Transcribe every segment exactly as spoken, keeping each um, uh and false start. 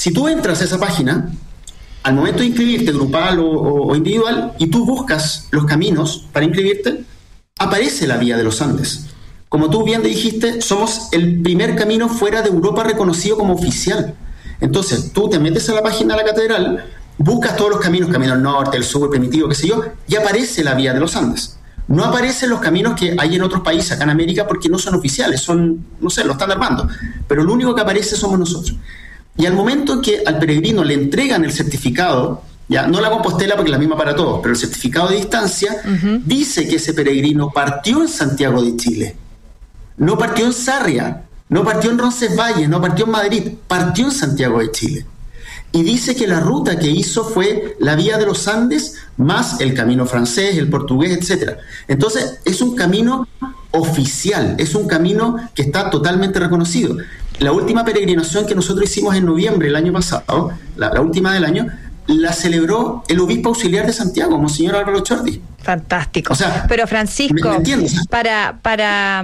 si tú entras a esa página, al momento de inscribirte, grupal o, o, o individual, y tú buscas los caminos para inscribirte, aparece la Vía de los Andes. Como tú bien dijiste, somos el primer camino fuera de Europa reconocido como oficial. Entonces, tú te metes a la página de la catedral, buscas todos los caminos, camino al norte, el sur, el primitivo, qué sé yo, y aparece la Vía de los Andes. No aparecen los caminos que hay en otros países, acá en América, porque no son oficiales, son, no sé, lo están armando. Pero lo único que aparece somos nosotros. Y al momento en que al peregrino le entregan el certificado, ya no la Compostela porque es la misma para todos, pero el certificado de distancia, uh-huh. dice que ese peregrino partió en Santiago de Chile, no partió en Sarria, no partió en Roncesvalles, no partió en Madrid, partió en Santiago de Chile. Y dice que la ruta que hizo fue la Vía de los Andes más el camino francés, el portugués, etcétera. Entonces es un camino oficial, es un camino que está totalmente reconocido. La última peregrinación que nosotros hicimos en noviembre del año pasado, la, la última del año, la celebró el obispo auxiliar de Santiago, Monseñor Álvaro Chordi. Fantástico. O sea, pero Francisco, ¿me entiendes? para para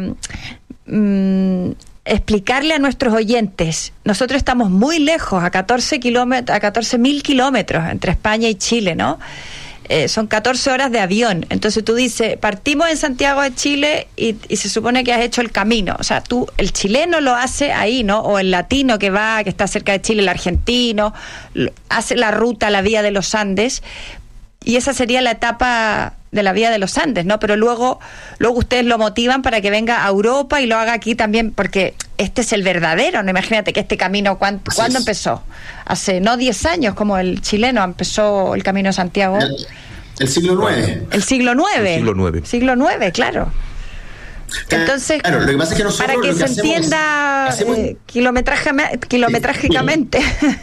mmm, explicarle a nuestros oyentes, nosotros estamos muy lejos, a catorce kilómetros, a catorce mil kilómetros entre España y Chile, ¿no? Eh, son catorce horas de avión. Entonces tú dices, partimos en Santiago de Chile y, y se supone que has hecho el camino. O sea, tú, el chileno lo hace ahí, ¿no? O el latino que va, que está cerca de Chile, el argentino, lo, hace la ruta, la Vía de los Andes. Y esa sería la etapa de la Vía de los Andes, ¿no? Pero luego, luego ustedes lo motivan para que venga a Europa y lo haga aquí también, porque este es el verdadero, ¿no? Imagínate que este camino, ¿cuándo, ¿cuándo empezó? Hace no diez años, como el chileno empezó el Camino de Santiago. El, el siglo nueve. El siglo nueve. El siglo nueve. Siglo nueve, claro. Entonces, claro, lo que pasa es que nosotros, para que se que entienda hacemos, eh, kilometraje, kilometrágicamente.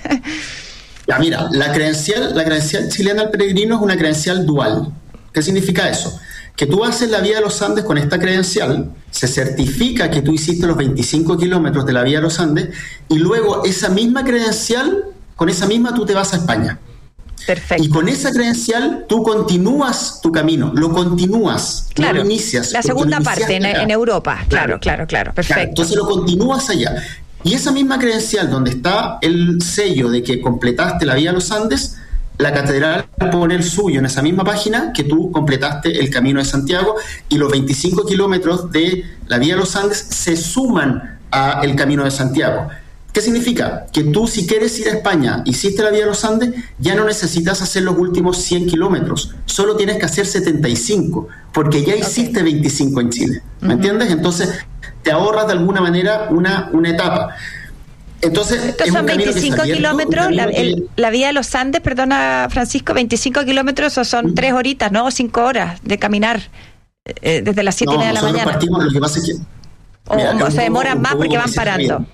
Ya, mira, la credencial, la credencial chilena al peregrino es una credencial dual. ¿Qué significa eso? Que tú haces la Vía de los Andes con esta credencial, se certifica que tú hiciste los veinticinco kilómetros de la Vía de los Andes, y luego esa misma credencial, con esa misma tú te vas a España. Perfecto. Y con esa credencial tú continúas tu camino, lo continúas, claro, no lo inicias. la segunda parte en, en Europa, claro, claro, claro, perfecto. Claro, entonces lo continúas allá. Y esa misma credencial donde está el sello de que completaste la Vía de los Andes, la catedral pone el suyo en esa misma página que tú completaste el Camino de Santiago, y los veinticinco kilómetros de la Vía de los Andes se suman al Camino de Santiago. ¿Qué significa? Que tú, si quieres ir a España, hiciste la Vía de los Andes, ya no necesitas hacer los últimos cien kilómetros, solo tienes que hacer setenta y cinco, porque ya hiciste okay. veinticinco en Chile, ¿me uh-huh. entiendes? Entonces te ahorras de alguna manera una, una etapa. Entonces, estos son veinticinco kilómetros, la, el, la Vía de los Andes, perdona Francisco, veinticinco kilómetros o son uh-huh. tres horitas, ¿no? O cinco horas de caminar eh, desde las siete no, y media de la mañana. Partimos, lo que pasa es que, o, mira, o, o se demoran más porque van parando.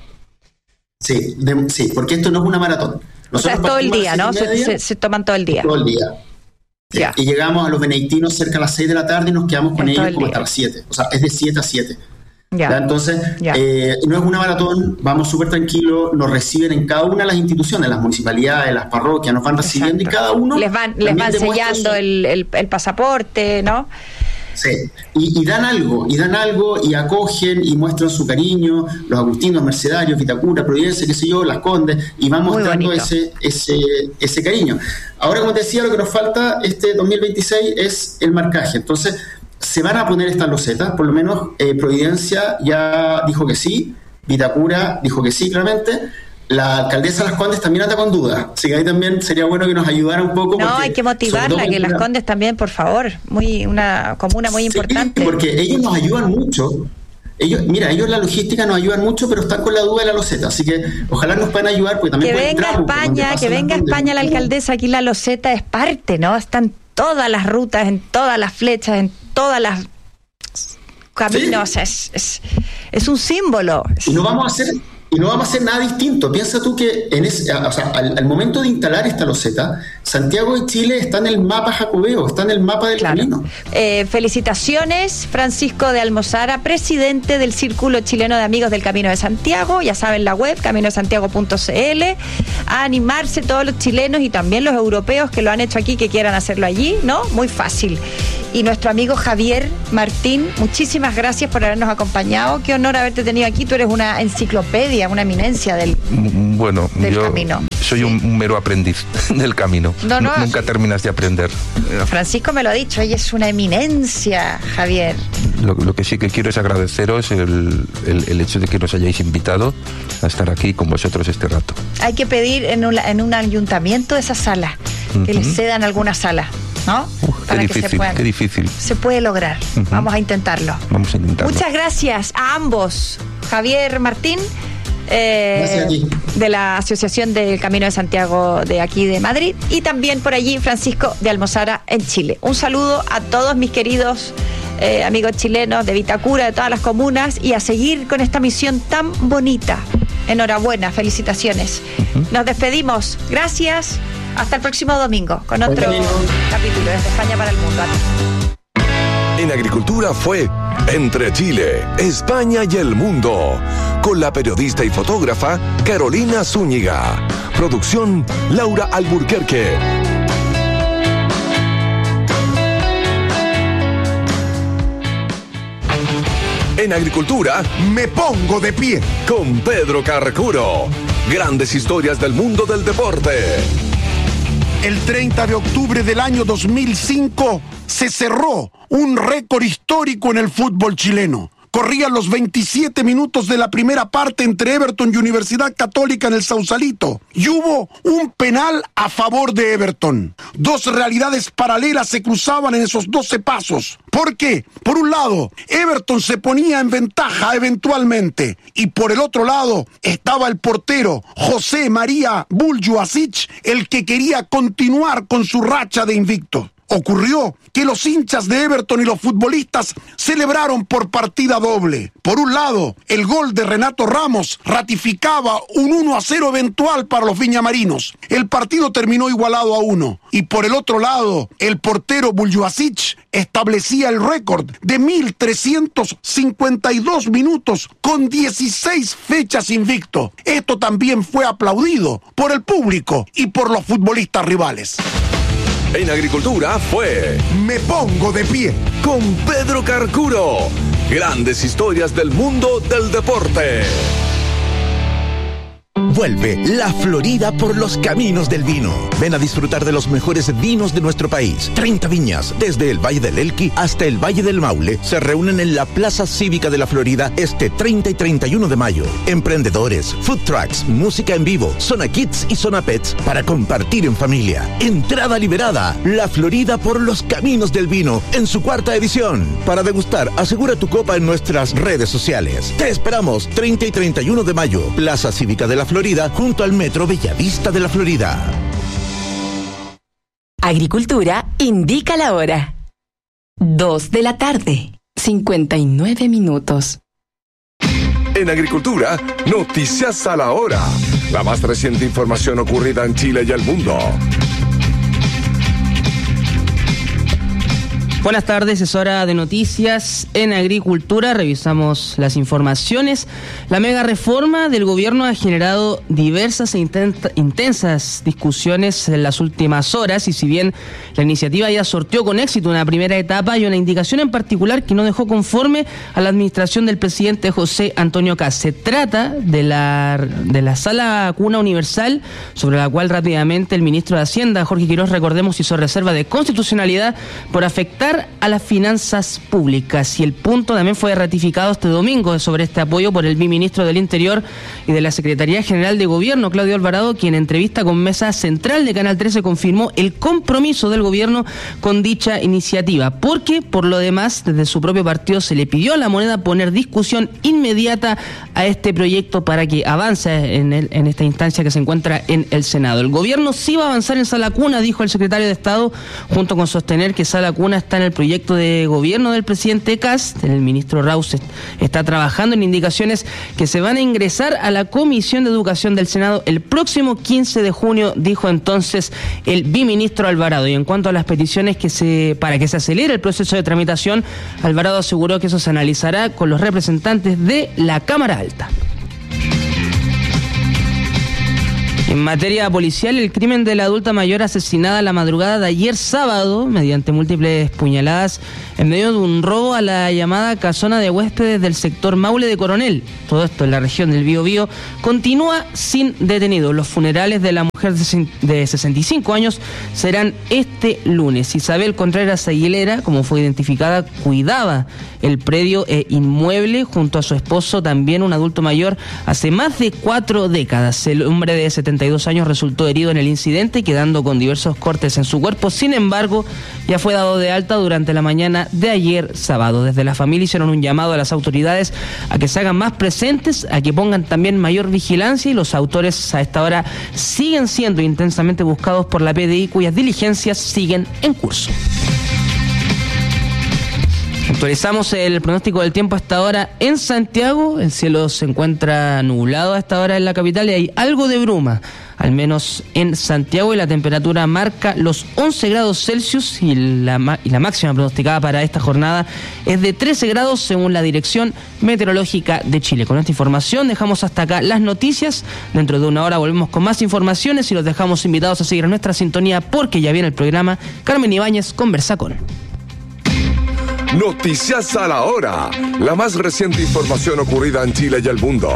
Sí, de, sí, porque esto no es una maratón. Nosotros o sea, es todo el día, ¿no? Se, se, se toman todo el día. Todo el día. Sí. Y llegamos a los benedictinos cerca a las seis de la tarde y nos quedamos con en ellos como hasta las siete. O sea, es de siete a siete. Ya. ¿Ya? Entonces, ya. Eh, no es una maratón, vamos súper tranquilos, nos reciben en cada una de las instituciones, las municipalidades, las parroquias, nos van recibiendo. Exacto. Y cada uno les van, les van sellando su... el, el, el pasaporte, ¿no? Sí, y, y dan algo, y dan algo, y acogen, y muestran su cariño, los agustinos, mercedarios, Vitacura, Providencia, qué sé yo, Las Condes, y van mostrando ese, ese, ese cariño. Ahora, como te decía, lo que nos falta este dos mil veintiséis es el marcaje. Entonces, se van a poner estas losetas, por lo menos eh, Providencia ya dijo que sí, Vitacura dijo que sí, claramente. La alcaldesa de Las Condes también anda con dudas, así que ahí también sería bueno que nos ayudara un poco. No, porque, hay que motivarla, que Las Condes también, por favor, muy una comuna muy sí, importante. Porque ellos nos ayudan mucho, ellos, mira, ellos la logística nos ayudan mucho, pero están con la duda de la loseta, así que ojalá nos puedan ayudar, porque también que venga a España, que venga a España la alcaldesa, aquí la loseta es parte, ¿no? Están todas las rutas, en todas las flechas, en todas las caminos, sí. es, es, es un símbolo. Y no vamos a hacer... Y no vamos a hacer nada distinto. Piensa tú que en ese, o sea, al, al momento de instalar esta loseta, Santiago de Chile está en el mapa jacobeo, está en el mapa del claro. camino. Eh, felicitaciones, Francisco de Almozara, presidente del Círculo Chileno de Amigos del Camino de Santiago. Ya saben, la web camino de santiago punto c l. a animarse todos los chilenos y también los europeos que lo han hecho aquí, que quieran hacerlo allí, ¿no? Muy fácil. Y nuestro amigo Javier Martín, muchísimas gracias por habernos acompañado. Qué honor haberte tenido aquí. Tú eres una enciclopedia, una eminencia del, bueno, del yo camino. Soy ¿Sí? un, un mero aprendiz del camino. No, no, Nunca terminas de aprender. Francisco me lo ha dicho, ella es una eminencia, Javier. Lo, lo que sí que quiero es agradeceros el, el, el hecho de que nos hayáis invitado a estar aquí con vosotros este rato. Hay que pedir en un, en un ayuntamiento esa sala, uh-huh. que les cedan alguna sala, ¿no? Uf, Para qué que difícil, se puedan, qué difícil. Se puede lograr. Uh-huh. Vamos a intentarlo. Vamos a intentarlo. Muchas gracias a ambos. Javier Martín, eh, gracias a ti. de la Asociación del Camino de Santiago de aquí de Madrid, y también por allí Francisco de Almozara en Chile. Un saludo a todos mis queridos eh, amigos chilenos de Vitacura, de todas las comunas, y a seguir con esta misión tan bonita. Enhorabuena, felicitaciones. Uh-huh. Nos despedimos. Gracias. Hasta el próximo domingo con otro capítulo desde España para el mundo. En Agricultura fue Entre Chile, España y el Mundo, con la periodista y fotógrafa Carolina Zúñiga. Producción Laura Alburquerque. En Agricultura, Me Pongo de Pie, con Pedro Carcuro. Grandes historias del mundo del deporte. El treinta de octubre del año dos mil cinco se cerró un récord histórico en el fútbol chileno. Corrían los veintisiete minutos de la primera parte entre Everton y Universidad Católica en el Sausalito, y hubo un penal a favor de Everton. Dos realidades paralelas se cruzaban en esos doce pasos. ¿Por qué? Por un lado, Everton se ponía en ventaja eventualmente, y por el otro lado estaba el portero José María Buljubasic, el que quería continuar con su racha de invicto. Ocurrió que los hinchas de Everton y los futbolistas celebraron por partida doble. Por un lado, el gol de Renato Ramos ratificaba un uno a cero eventual para los viñamarinos. El partido terminó igualado a uno. Y por el otro lado, el portero Buljubasic establecía el récord de mil trescientos cincuenta y dos minutos con dieciséis fechas invicto. Esto también fue aplaudido por el público y por los futbolistas rivales. En Agricultura fue Me Pongo de Pie, con Pedro Carcuro. Grandes historias del mundo del deporte. Vuelve La Florida por los caminos del vino. Ven a disfrutar de los mejores vinos de nuestro país. treinta viñas, desde el Valle del Elqui hasta el Valle del Maule, se reúnen en la Plaza Cívica de La Florida este treinta y treinta y uno de mayo. Emprendedores, food trucks, música en vivo, zona kids y zona pets para compartir en familia. Entrada liberada. La Florida por los caminos del vino en su cuarta edición. Para degustar, asegura tu copa en nuestras redes sociales. Te esperamos treinta y treinta y uno de mayo. Plaza Cívica de La Florida, junto al Metro Bellavista de La Florida. Agricultura indica la hora. Dos de la tarde, cincuenta y nueve minutos. En Agricultura, noticias a la hora. La más reciente información ocurrida en Chile y el mundo. Buenas tardes, es hora de noticias en Agricultura. Revisamos las informaciones. La mega reforma del gobierno ha generado diversas e intenta, intensas discusiones en las últimas horas, y si bien la iniciativa ya sorteó con éxito una primera etapa, hay una indicación en particular que no dejó conforme a la administración del presidente José Antonio Kast. Se trata de la, de la sala cuna universal, sobre la cual rápidamente el ministro de Hacienda, Jorge Quiroz, recordemos, hizo reserva de constitucionalidad por afectar a las finanzas públicas, y el punto también fue ratificado este domingo sobre este apoyo por el viceministro del Interior y de la Secretaría General de Gobierno, Claudio Alvarado, quien en entrevista con Mesa Central de Canal trece confirmó el compromiso del gobierno con dicha iniciativa, porque por lo demás desde su propio partido se le pidió a La Moneda poner discusión inmediata a este proyecto para que avance en, el, en esta instancia que se encuentra en el Senado. El gobierno sí va a avanzar en sala cuna, dijo el secretario de Estado, junto con sostener que sala cuna está en el proyecto de gobierno del presidente Kast. El ministro Raus está trabajando en indicaciones que se van a ingresar a la Comisión de Educación del Senado el próximo quince de junio, dijo entonces el viceministro Alvarado. Y en cuanto a las peticiones que se para que se acelere el proceso de tramitación, Alvarado aseguró que eso se analizará con los representantes de la Cámara Alta. En materia policial, el crimen de la adulta mayor asesinada la madrugada de ayer sábado, mediante múltiples puñaladas, en medio de un robo a la llamada casona de huéspedes del sector Maule de Coronel, todo esto en la región del Biobío, continúa sin detenido. Los funerales de la mujer de sesenta y cinco años serán este lunes. Isabel Contreras Aguilera, como fue identificada, cuidaba el predio e inmueble junto a su esposo, también un adulto mayor, hace más de cuatro décadas. El hombre de setenta y dos años resultó herido en el incidente, quedando con diversos cortes en su cuerpo. Sin embargo, ya fue dado de alta durante la mañana de ayer sábado. Desde la familia hicieron un llamado a las autoridades a que se hagan más presentes, a que pongan también mayor vigilancia, y los autores a esta hora siguen siendo intensamente buscados por la P D I, cuyas diligencias siguen en curso. Actualizamos el pronóstico del tiempo a esta hora en Santiago. El cielo se encuentra nublado a esta hora en la capital y hay algo de bruma, al menos en Santiago, y la temperatura marca los once grados Celsius y la, y la máxima pronosticada para esta jornada es de trece grados según la Dirección Meteorológica de Chile. Con esta información dejamos hasta acá las noticias. Dentro de una hora volvemos con más informaciones y los dejamos invitados a seguir en nuestra sintonía porque ya viene el programa Carmen Ibáñez Conversa Con. Noticias a la hora. La más reciente información ocurrida en Chile y el mundo.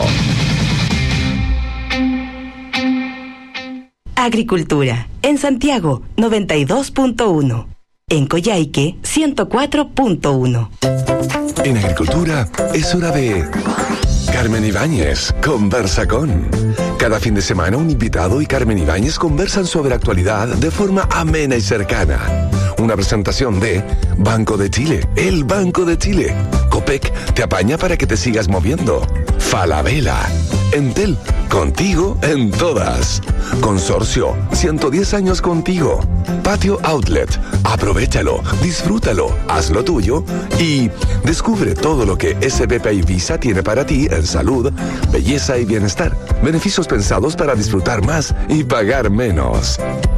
Agricultura. En Santiago, noventa y dos punto uno. En Coyhaique, ciento cuatro punto uno. En Agricultura es hora de Carmen Ibáñez Conversa Con. Cada fin de semana un invitado y Carmen Ibáñez conversan sobre actualidad de forma amena y cercana. Una presentación de Banco de Chile, el Banco de Chile. Copec te apaña para que te sigas moviendo. Falabella. Entel, contigo en todas. Consorcio, ciento diez años contigo. Patio Outlet, aprovéchalo, disfrútalo, haz lo tuyo y descubre todo lo que S B P y Visa tiene para ti en salud, belleza y bienestar. Beneficios pensados para disfrutar más y pagar menos.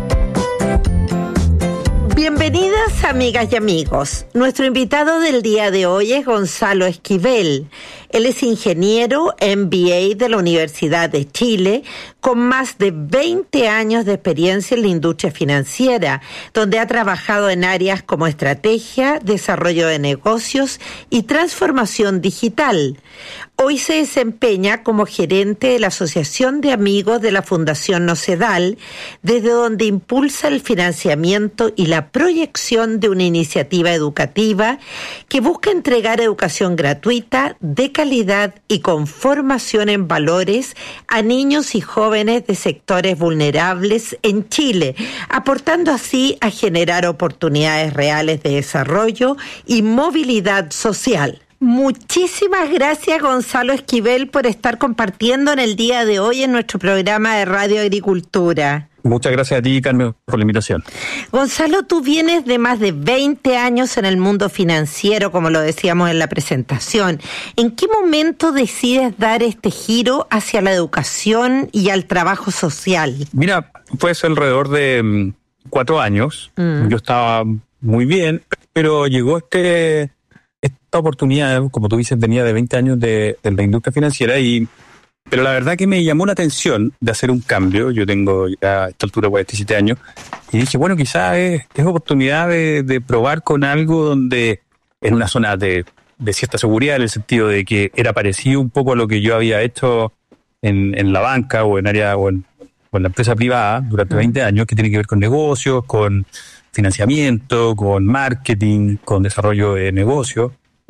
Bienvenidas, amigas y amigos. Nuestro invitado del día de hoy es Gonzalo Esquivel. Él es ingeniero M B A de la Universidad de Chile, con más de veinte años de experiencia en la industria financiera, donde ha trabajado en áreas como estrategia, desarrollo de negocios y transformación digital. Hoy se desempeña como gerente de la Asociación de Amigos de la Fundación Nocedal, desde donde impulsa el financiamiento y la proyección de una iniciativa educativa que busca entregar educación gratuita, de calidad y con formación en valores a niños y jóvenes de sectores vulnerables en Chile, aportando así a generar oportunidades reales de desarrollo y movilidad social. Muchísimas gracias, Gonzalo Esquivel, por estar compartiendo en el día de hoy en nuestro programa de Radio Agricultura. Muchas gracias a ti, Carmen, por la invitación. Gonzalo, tú vienes de más de veinte años en el mundo financiero, como lo decíamos en la presentación. ¿En qué momento decides dar este giro hacia la educación y al trabajo social? Mira, fue hace alrededor de um, cuatro años. Mm. Yo estaba muy bien, pero llegó este... esta oportunidad, como tú dices, venía de veinte años de, de la industria financiera, y pero la verdad que me llamó la atención de hacer un cambio. Yo tengo ya a esta altura cuarenta y siete años, y dije, bueno, quizás es, es oportunidad de, de probar con algo donde, en una zona de, de cierta seguridad, en el sentido de que era parecido un poco a lo que yo había hecho en, en la banca o en área o en, o en la empresa privada durante veinte años, que tiene que ver con negocios, con financiamiento, con marketing, con desarrollo de negocios,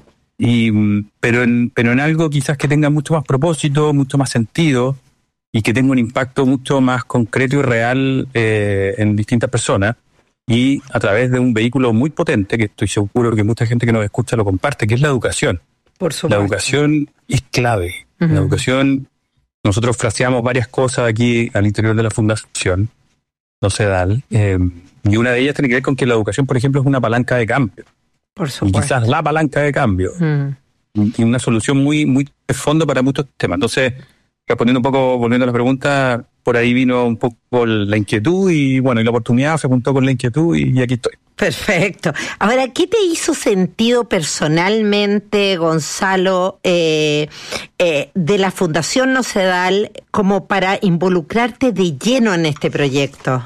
y pero en pero en algo quizás que tenga mucho más propósito, mucho más sentido, y que tenga un impacto mucho más concreto y real eh, en distintas personas, y a través de un vehículo muy potente, que estoy seguro que mucha gente que nos escucha lo comparte, que es la educación. Por supuesto. La educación es clave. Uh-huh. La educación, nosotros fraseamos varias cosas aquí al interior de la Fundación Nocedal, eh, y una de ellas tiene que ver con que la educación, por ejemplo, es una palanca de cambio. Por supuesto. Y quizás la palanca de cambio. Mm. Y una solución muy muy de fondo para muchos temas. Entonces, respondiendo un poco, volviendo a la pregunta, por ahí vino un poco la inquietud y bueno, y la oportunidad se juntó con la inquietud y, y aquí estoy. Perfecto. Ahora, ¿qué te hizo sentido personalmente, Gonzalo, eh, eh, de la Fundación Nocedal como para involucrarte de lleno en este proyecto?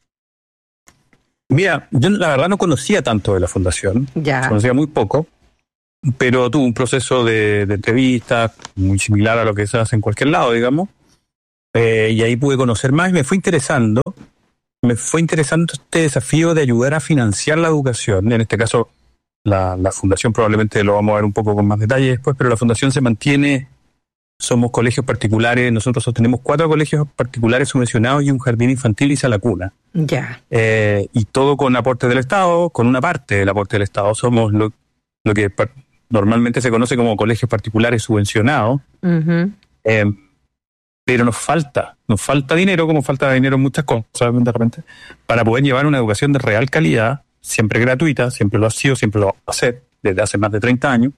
Mira, yo la verdad no conocía tanto de la fundación, ya. conocía muy poco, pero tuve un proceso de, de entrevistas muy similar a lo que se hace en cualquier lado, digamos, eh, y ahí pude conocer más y me fue interesando, me fue interesando este desafío de ayudar a financiar la educación. En este caso, la, la fundación probablemente lo vamos a ver un poco con más detalle después, pero la fundación se mantiene, somos colegios particulares, nosotros sostenemos cuatro colegios particulares subvencionados y un jardín infantil y sala cuna. Ya. Eh, y todo con aporte del Estado, con una parte del aporte del Estado. Somos lo, lo que par- normalmente se conoce como colegios particulares subvencionados. Uh-huh. Eh, pero nos falta, nos falta dinero, como falta dinero en muchas cosas, de repente, para poder llevar una educación de real calidad, siempre gratuita, siempre lo ha sido, siempre lo va a hacer, desde hace más de treinta años.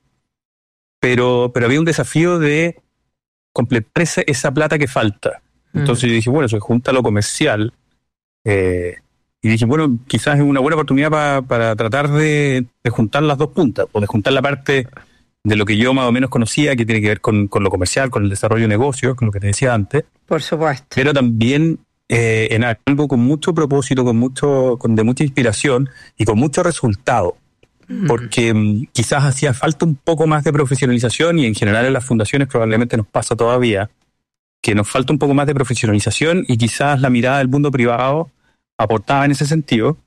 Pero, pero había un desafío de completar esa, esa plata que falta. Entonces uh-huh. yo dije, bueno, se junta lo comercial. Eh, y dije, bueno, quizás es una buena oportunidad pa, para tratar de, de juntar las dos puntas, o de juntar la parte de lo que yo más o menos conocía, que tiene que ver con, con lo comercial, con el desarrollo de negocios, con lo que te decía antes. Por supuesto. Pero también eh, en algo con mucho propósito, con mucho, con de mucha inspiración y con mucho resultado. Mm. Porque um, quizás hacía falta un poco más de profesionalización, y en general en las fundaciones probablemente nos pasa todavía, que nos falta un poco más de profesionalización, y quizás la mirada del mundo privado aportaba en ese sentido.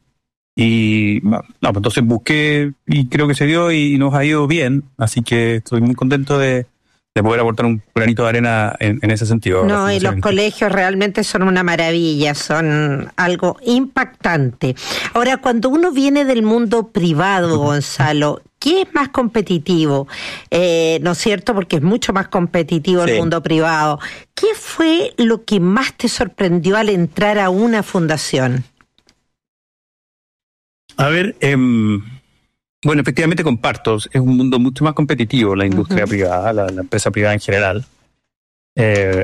Y no, pues entonces busqué y creo que se dio y nos ha ido bien, así que estoy muy contento de, de poder aportar un granito de arena en, en ese sentido. No, y los colegios realmente son una maravilla, son algo impactante. Ahora, cuando uno viene del mundo privado, Gonzalo, ¿qué es más competitivo? Eh, ¿No es cierto? Porque es mucho más competitivo sí. el mundo privado. ¿Qué fue lo que más te sorprendió al entrar a una fundación? A ver, eh, bueno, efectivamente comparto, es un mundo mucho más competitivo la industria uh-huh. privada, la, la empresa privada en general, eh,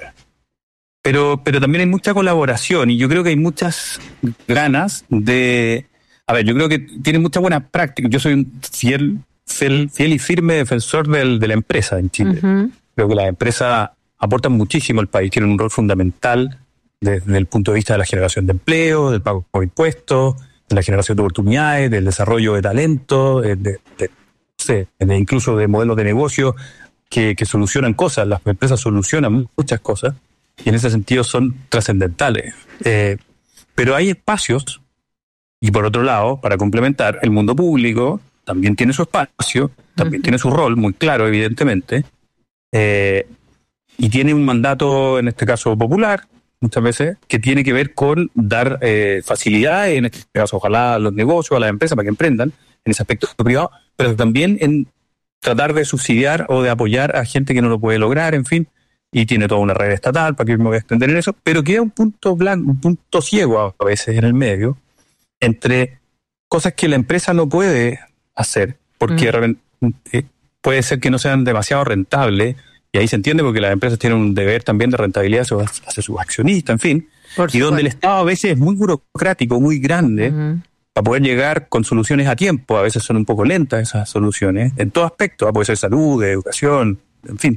pero, pero también hay mucha colaboración y yo creo que hay muchas ganas de, a ver, yo creo que tienen mucha buena práctica. Yo soy un fiel, fiel, fiel y firme defensor del, de la empresa en Chile. Uh-huh. Creo que las empresas aportan muchísimo al país, tienen un rol fundamental desde el punto de vista de la generación de empleo, del pago de impuestos, de la generación de oportunidades, del desarrollo de talento, de, de, de, sé, de incluso de modelos de negocio que, que solucionan cosas. Las empresas solucionan muchas cosas y en ese sentido son trascendentales. Eh, pero hay espacios, y por otro lado, para complementar, el mundo público también tiene su espacio, también uh-huh. tiene su rol muy claro, evidentemente, eh, y tiene un mandato, en este caso popular, muchas veces, que tiene que ver con dar eh, facilidades, en este caso ojalá a los negocios, a las empresas para que emprendan en ese aspecto privado, pero también en tratar de subsidiar o de apoyar a gente que no lo puede lograr, en fin, y tiene toda una red estatal, para que me voy a extender en eso, pero queda un punto blanco, un punto ciego a veces en el medio, entre cosas que la empresa no puede hacer, porque mm. eh, puede ser que no sean demasiado rentables. Y ahí se entiende porque las empresas tienen un deber también de rentabilidad hacia sus accionistas, en fin. Por y supuesto. Donde el Estado a veces es muy burocrático, muy grande, uh-huh. para poder llegar con soluciones a tiempo. A veces son un poco lentas esas soluciones, en todo aspecto. Puede ser salud, educación, en fin.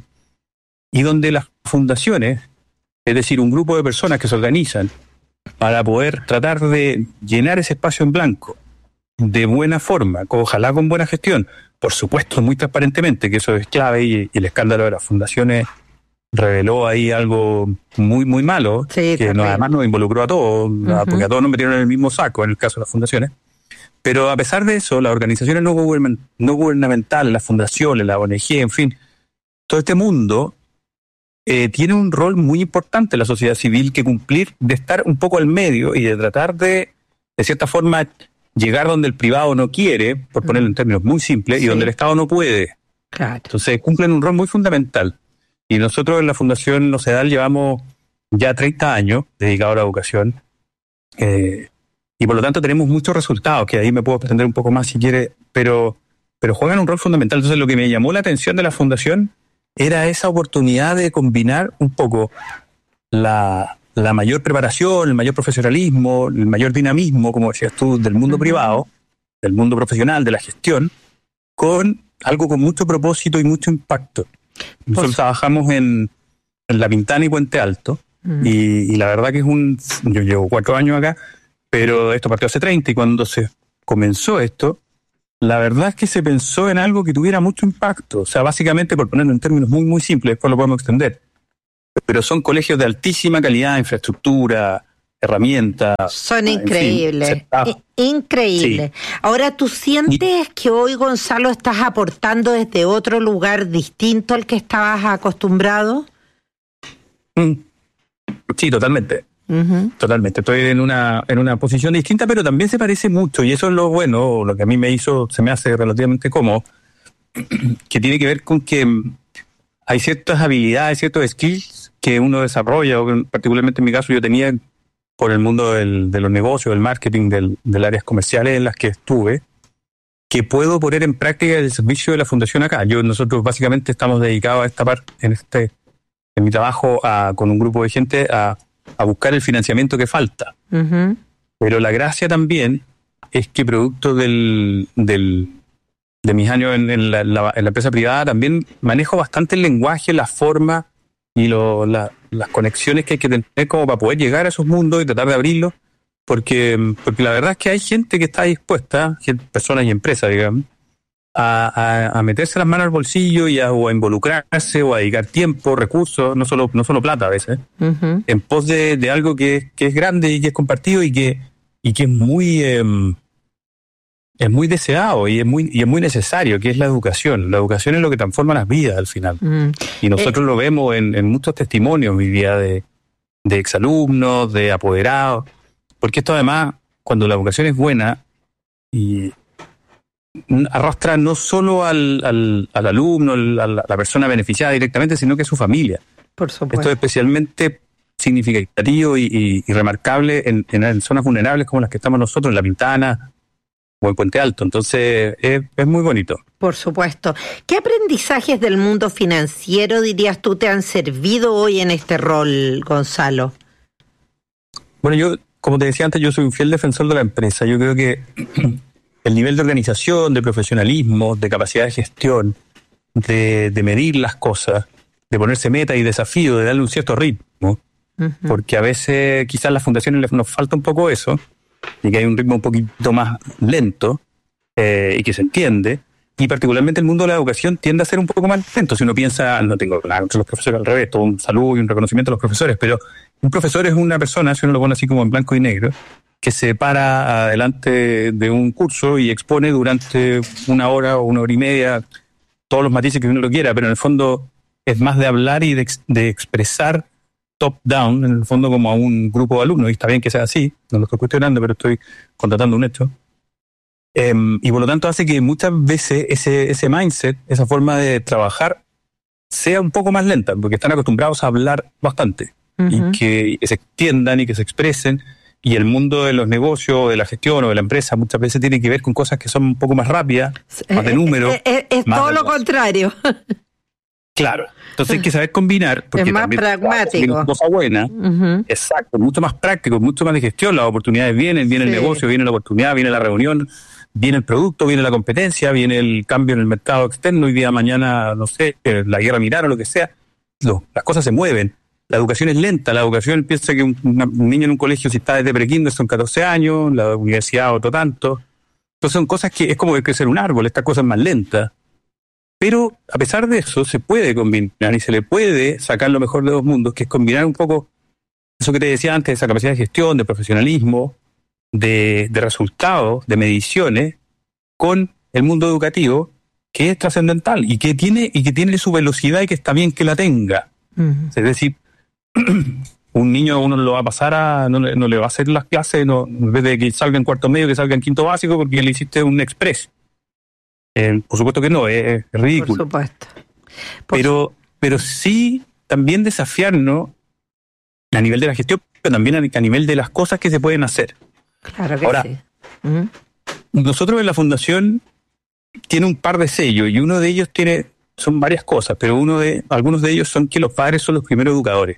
Y donde las fundaciones, es decir, un grupo de personas que se organizan para poder tratar de llenar ese espacio en blanco de buena forma, ojalá con buena gestión, por supuesto muy transparentemente, que eso es clave, y, y el escándalo de las fundaciones reveló ahí algo muy muy malo, sí, que no, además nos involucró a todos, uh-huh. porque a todos nos metieron en el mismo saco en el caso de las fundaciones. Pero a pesar de eso, las organizaciones no, gubernament- no gubernamentales, las fundaciones, la O N G, en fin, todo este mundo eh, tiene un rol muy importante en la sociedad civil que cumplir, de estar un poco al medio y de tratar de, de cierta forma, llegar donde el privado no quiere, por ponerlo en términos muy simples, sí. y donde el Estado no puede. Claro. Entonces cumplen un rol muy fundamental. Y nosotros en la Fundación Nocedal llevamos ya treinta años dedicados a la educación, eh, y por lo tanto tenemos muchos resultados, que ahí me puedo extender un poco más si quiere, pero, pero juegan un rol fundamental. Entonces lo que me llamó la atención de la Fundación era esa oportunidad de combinar un poco la, la mayor preparación, el mayor profesionalismo, el mayor dinamismo, como decías tú, del mundo uh-huh. privado, del mundo profesional, de la gestión, con algo con mucho propósito y mucho impacto. Nosotros pues, trabajamos en, en La Pintana y Puente Alto, uh-huh. y, y la verdad que es un... Yo llevo cuatro años acá, pero esto partió hace treinta, y cuando se comenzó esto, la verdad es que se pensó en algo que tuviera mucho impacto. O sea, básicamente, por ponerlo en términos muy, muy simples, después lo podemos extender, pero son colegios de altísima calidad, infraestructura, herramientas. Son increíbles, en fin, increíbles. Sí. Ahora, ¿tú sientes y, que hoy, Gonzalo, estás aportando desde otro lugar distinto al que estabas acostumbrado? Sí, totalmente. Uh-huh. Totalmente. Estoy en una en una posición distinta, pero también se parece mucho, y eso es lo bueno, lo que a mí me hizo, se me hace relativamente cómodo, que tiene que ver con que hay ciertas habilidades, ciertos skills que uno desarrolla, o particularmente en mi caso yo tenía por el mundo del, de los negocios, del marketing, del, del áreas comerciales en las que estuve, que puedo poner en práctica el servicio de la fundación acá. Yo Nosotros básicamente estamos dedicados a esta parte, en este en mi trabajo a, con un grupo de gente a, a buscar el financiamiento que falta. Uh-huh. Pero la gracia también es que producto del, del de mis años en, en, la, en, la, en la empresa privada también manejo bastante el lenguaje, la forma y lo, la, las conexiones que hay que tener como para poder llegar a esos mundos y tratar de abrirlos, porque, porque la verdad es que hay gente que está dispuesta, gente, personas y empresas, digamos, a, a, a meterse las manos al bolsillo y a, o a involucrarse o a dedicar tiempo, recursos, no solo, no solo plata a veces, uh-huh. en pos de, de algo que, que es grande y que es compartido y que, y que es muy... Eh, es muy deseado y es muy y es muy necesario, que es la educación. La educación es lo que transforma las vidas al final. Mm. Y nosotros eh. lo vemos en, en muchos testimonios, mi vida, de, de exalumnos, de apoderados. Porque esto además, cuando la educación es buena, y arrastra no solo al, al, al alumno, a la, la persona beneficiada directamente, sino que a su familia. Por supuesto. Esto es especialmente significativo y, y, y remarcable en, en zonas vulnerables como las que estamos nosotros, en La Pintana o en Puente Alto. Entonces es, es muy bonito. Por supuesto. ¿Qué aprendizajes del mundo financiero, dirías tú, te han servido hoy en este rol, Gonzalo? Bueno, yo, como te decía antes, yo soy un fiel defensor de la empresa. Yo creo que el nivel de organización, de profesionalismo, de capacidad de gestión, de, de medir las cosas, de ponerse meta y desafío, de darle un cierto ritmo, uh-huh. porque a veces quizás a las fundaciones nos falta un poco eso, y que hay un ritmo un poquito más lento eh, y que se entiende, y particularmente el mundo de la educación tiende a ser un poco más lento. Si uno piensa, no tengo nada contra los profesores, al revés, todo un saludo y un reconocimiento a los profesores, pero un profesor es una persona, si uno lo pone así como en blanco y negro, que se para adelante de un curso y expone durante una hora o una hora y media todos los matices que uno lo quiera, pero en el fondo es más de hablar y de, de expresar top-down, en el fondo, como a un grupo de alumnos, y está bien que sea así, no lo estoy cuestionando, pero estoy constatando un hecho. Eh, y por lo tanto hace que muchas veces ese, ese mindset, esa forma de trabajar, sea un poco más lenta, porque están acostumbrados a hablar bastante, uh-huh. y que, y que se extiendan y que se expresen, y el mundo de los negocios, de la gestión o de la empresa muchas veces tiene que ver con cosas que son un poco más rápidas, más de número. Es, es, es todo lo contrario. Claro, entonces hay que saber combinar, porque es más también pragmático. Es una cosa buena, uh-huh. exacto, mucho más práctico, mucho más de gestión. Las oportunidades vienen, viene sí. el negocio, viene la oportunidad, viene la reunión, viene el producto, viene la competencia, viene el cambio en el mercado externo, hoy día, mañana, no sé, la guerra militar o lo que sea. Lo, las cosas se mueven. La educación es lenta, la educación piensa que un, una, un niño en un colegio, si está desde prekinder, son catorce años, la universidad otro tanto. Entonces son cosas que es como crecer un árbol, esta cosa es más lenta. Pero a pesar de eso se puede combinar y se le puede sacar lo mejor de dos mundos, que es combinar un poco eso que te decía antes, esa capacidad de gestión, de profesionalismo, de, de resultados, de mediciones, con el mundo educativo, que es trascendental y que tiene y que tiene su velocidad y que está bien que la tenga. Uh-huh. Es decir, un niño uno lo va a pasar a, no, no le va a hacer las clases, no, en vez de que salga en cuarto medio, que salga en quinto básico, porque le hiciste un express. Eh, por supuesto que no, es, es ridículo. Por supuesto. Por pero, pero sí también desafiarnos a nivel de la gestión, pero también a, a nivel de las cosas que se pueden hacer. Claro que Ahora, sí. Uh-huh. Nosotros en la fundación tiene un par de sellos y uno de ellos tiene, son varias cosas, pero uno de algunos de ellos son que los padres son los primeros educadores.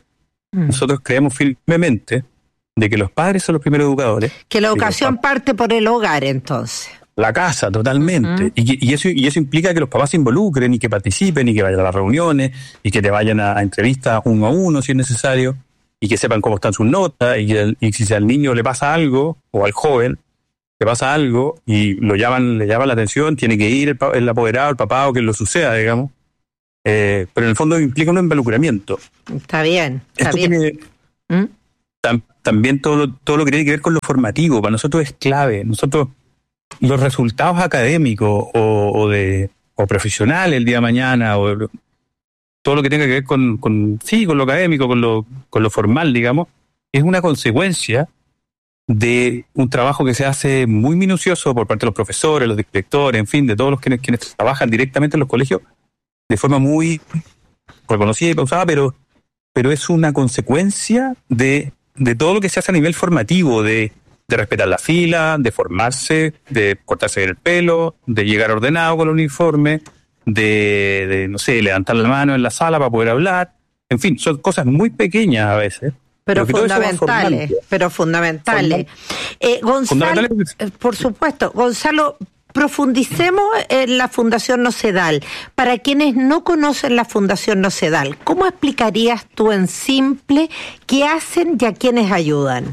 Mm. Nosotros creemos firmemente de que los padres son los primeros educadores. Que la educación parte por el hogar, entonces. La casa, totalmente. Uh-huh. Y, y, eso, y eso implica que los papás se involucren y que participen y que vayan a las reuniones y que te vayan a, a entrevistas uno a uno si es necesario y que sepan cómo están sus notas y, el, y si al niño le pasa algo o al joven le pasa algo y lo llaman, le llaman la atención, tiene que ir el, el apoderado, el papá o que lo suceda, digamos. Eh, pero en el fondo implica un involucramiento. Está bien, está Esto bien. Tiene, ¿Mm? tam, también todo lo, todo lo que tiene que ver con lo formativo, para nosotros es clave. Nosotros, los resultados académicos o, o de o profesionales el día de mañana, o todo lo que tenga que ver con, con sí, con lo académico, con lo, con lo formal, digamos, es una consecuencia de un trabajo que se hace muy minucioso por parte de los profesores, los directores, en fin, de todos los quienes, quienes trabajan directamente en los colegios, de forma muy reconocida y pausada, pero, pero es una consecuencia de, de todo lo que se hace a nivel formativo, de, de respetar la fila, de formarse, de cortarse el pelo, de llegar ordenado con el uniforme, de, de, no sé, levantar la mano en la sala para poder hablar. En fin, son cosas muy pequeñas a veces. Pero fundamentales, pero fundamentales. Eh, Gonzalo, fundamentales. Por supuesto, Gonzalo, profundicemos en la Fundación Nocedal. Para quienes no conocen la Fundación Nocedal, ¿cómo explicarías tú en simple qué hacen y a quiénes ayudan?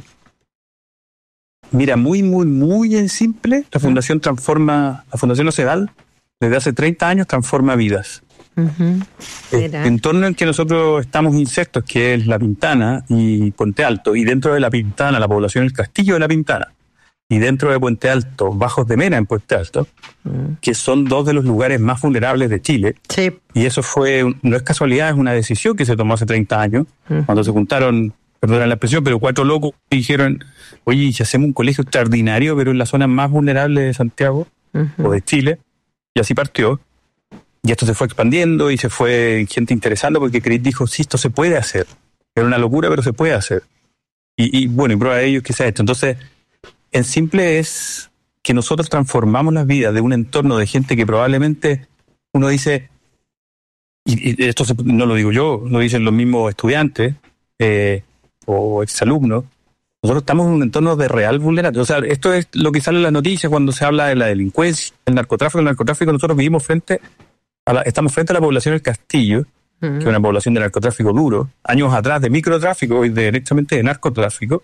Mira, muy, muy, muy en simple, la Fundación transforma, la Fundación Nocedal, desde hace treinta años, transforma vidas. Uh-huh. El entorno en que nosotros estamos insertos, que es La Pintana y Puente Alto, y dentro de La Pintana, la población del Castillo de La Pintana, y dentro de Puente Alto, Bajos de Mena en Puente Alto, uh-huh. que son dos de los lugares más vulnerables de Chile. Sí. Y eso fue, no es casualidad, es una decisión que se tomó hace treinta años, uh-huh. cuando se juntaron, perdón la expresión, pero cuatro locos dijeron, oye, si hacemos un colegio extraordinario, pero en la zona más vulnerable de Santiago, uh-huh. o de Chile, y así partió. Y esto se fue expandiendo y se fue gente interesando porque Cris dijo, sí, esto se puede hacer. Era una locura, pero se puede hacer. Y, y bueno, y prueba de ello es que se ha hecho. Entonces, en simple es que nosotros transformamos las vidas de un entorno de gente que probablemente uno dice, y, y esto se, no lo digo yo, lo dicen los mismos estudiantes eh, o exalumnos, nosotros estamos en un entorno de real vulnerabilidad. O sea, esto es lo que sale en las noticias cuando se habla de la delincuencia, el narcotráfico. El narcotráfico nosotros vivimos frente a la, estamos frente a la población del Castillo, uh-huh. que es una población de narcotráfico duro, años atrás de microtráfico y de, directamente de narcotráfico,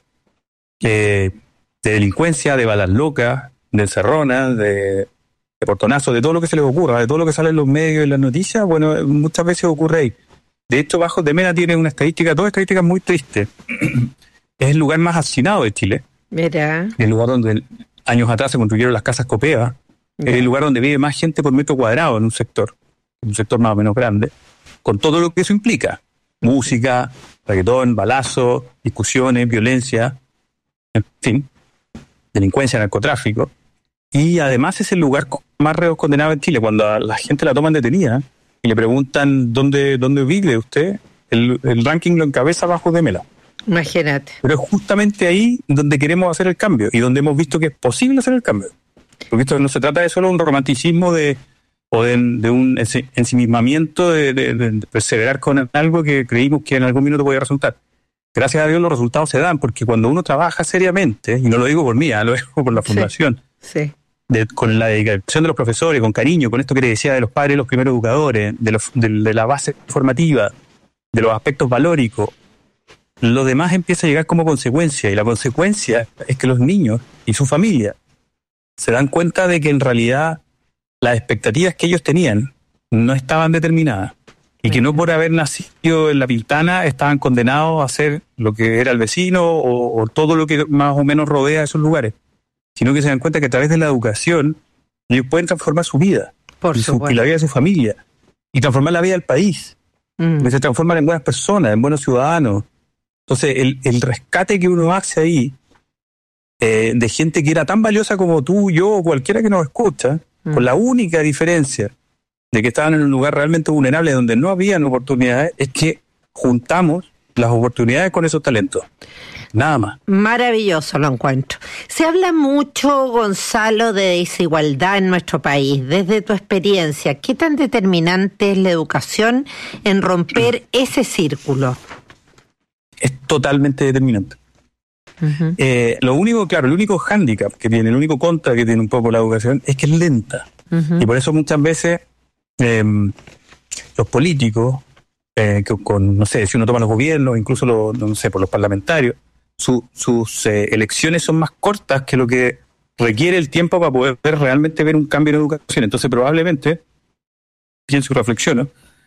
que de delincuencia, de balas locas, de encerronas, de, de portonazos, de todo lo que se les ocurra, de todo lo que sale en los medios y en las noticias, bueno, muchas veces ocurre ahí. De hecho, Bajos de Mena tiene una estadística, toda estadística muy triste. Es el lugar más hacinado de Chile. Mira. El lugar donde años atrás se construyeron las casas Copea. Es el lugar donde vive más gente por metro cuadrado en un sector, un sector más o menos grande, con todo lo que eso implica. Música, reggaetón, balazo, discusiones, violencia, en fin, delincuencia, narcotráfico. Y además es el lugar con más reos condenados en Chile. Cuando a la gente la toman detenida y le preguntan dónde, dónde vive usted, el, el ranking lo encabeza Bajos de Mena. Imagínate. Pero es justamente ahí donde queremos hacer el cambio y donde hemos visto que es posible hacer el cambio. Porque esto no se trata de solo un romanticismo de, o de, de un ensimismamiento de, de, de perseverar con algo que creímos que en algún minuto podía resultar. Gracias a Dios los resultados se dan, porque cuando uno trabaja seriamente, y no lo digo por mí, lo digo por la fundación, sí, sí. De, con la dedicación de los profesores, con cariño, con esto que le decía de los padres, los primeros educadores, de, los, de, de la base formativa, de los aspectos valóricos, lo demás empieza a llegar como consecuencia, y la consecuencia es que los niños y su familia se dan cuenta de que en realidad las expectativas que ellos tenían no estaban determinadas y que no por haber nacido en La Pintana estaban condenados a hacer lo que era el vecino o, o todo lo que más o menos rodea esos lugares, sino que se dan cuenta que a través de la educación ellos pueden transformar su vida por y, su, y la vida de su familia y transformar la vida del país, mm. que se transforman en buenas personas, en buenos ciudadanos. Entonces el, el rescate que uno hace ahí Eh, de gente que era tan valiosa como tú, yo o cualquiera que nos escucha, mm. con la única diferencia de que estaban en un lugar realmente vulnerable donde no habían oportunidades, es que juntamos las oportunidades con esos talentos. Nada más. Maravilloso lo encuentro. Se habla mucho, Gonzalo, de desigualdad en nuestro país. Desde tu experiencia, ¿qué tan determinante es la educación en romper ese círculo? es totalmente determinante. Uh-huh. Eh, lo único, claro, el único hándicap que tiene, el único contra que tiene un poco la educación es que es lenta. Uh-huh. Y por eso muchas veces eh, los políticos, eh, que con, no sé, si uno toma los gobiernos, incluso los, no sé, por los parlamentarios, su, sus eh, elecciones son más cortas que lo que requiere el tiempo para poder realmente ver un cambio en educación. Entonces probablemente, pienso y reflexiono,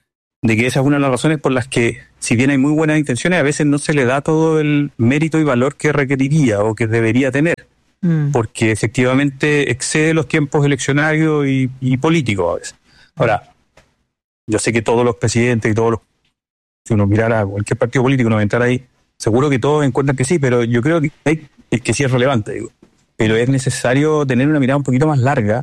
de que esa es una de las razones por las que, si bien hay muy buenas intenciones, a veces no se le da todo el mérito y valor que requeriría o que debería tener, mm. porque efectivamente excede los tiempos eleccionarios y, y políticos a veces. Ahora, yo sé que todos los presidentes y todos los, si uno mirara a cualquier partido político, uno va a entrar ahí, seguro que todos encuentran que sí, pero yo creo que, hay, que sí es relevante, digo. Pero es necesario tener una mirada un poquito más larga,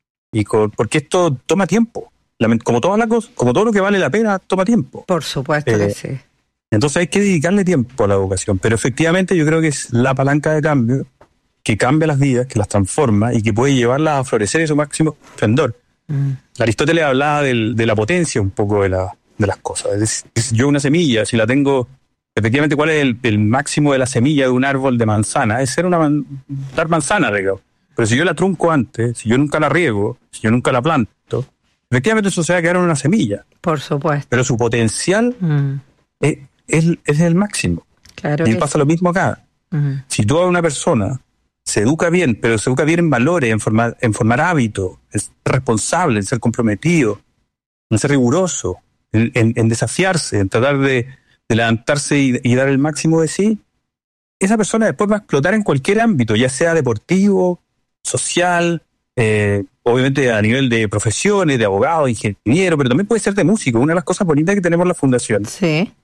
y con, porque esto toma tiempo. Como todas las cosas, como todo lo que vale la pena, toma tiempo. Por supuesto eh, que sí. Entonces hay que dedicarle tiempo a la educación. Pero efectivamente yo creo que es la palanca de cambio que cambia las vidas, que las transforma y que puede llevarlas a florecer en su máximo esplendor. Mm. Aristóteles hablaba del, de la potencia un poco de, la, de las cosas. Es decir, yo una semilla, si la tengo, efectivamente, ¿cuál es el, el máximo de la semilla de un árbol de manzana? Es ser una man, dar manzana, digamos. Pero si yo la trunco antes, si yo nunca la riego, si yo nunca la planto, efectivamente eso se va a quedar en una semilla. Por supuesto. Pero su potencial mm. es, es, es el máximo. Claro. Y pasa sí. Lo mismo acá. Mm. Si tú a una persona se educa bien, pero se educa bien en valores, en formar, en formar hábitos, en ser responsable, en ser comprometido, en ser riguroso, en, en, en desafiarse, en tratar de, de levantarse y, y dar el máximo de sí, esa persona después va a explotar en cualquier ámbito, ya sea deportivo, social, eh, obviamente a nivel de profesiones, de abogado, ingeniero, pero también puede ser de músico. Una de las cosas bonitas que tenemos en la fundación, sí,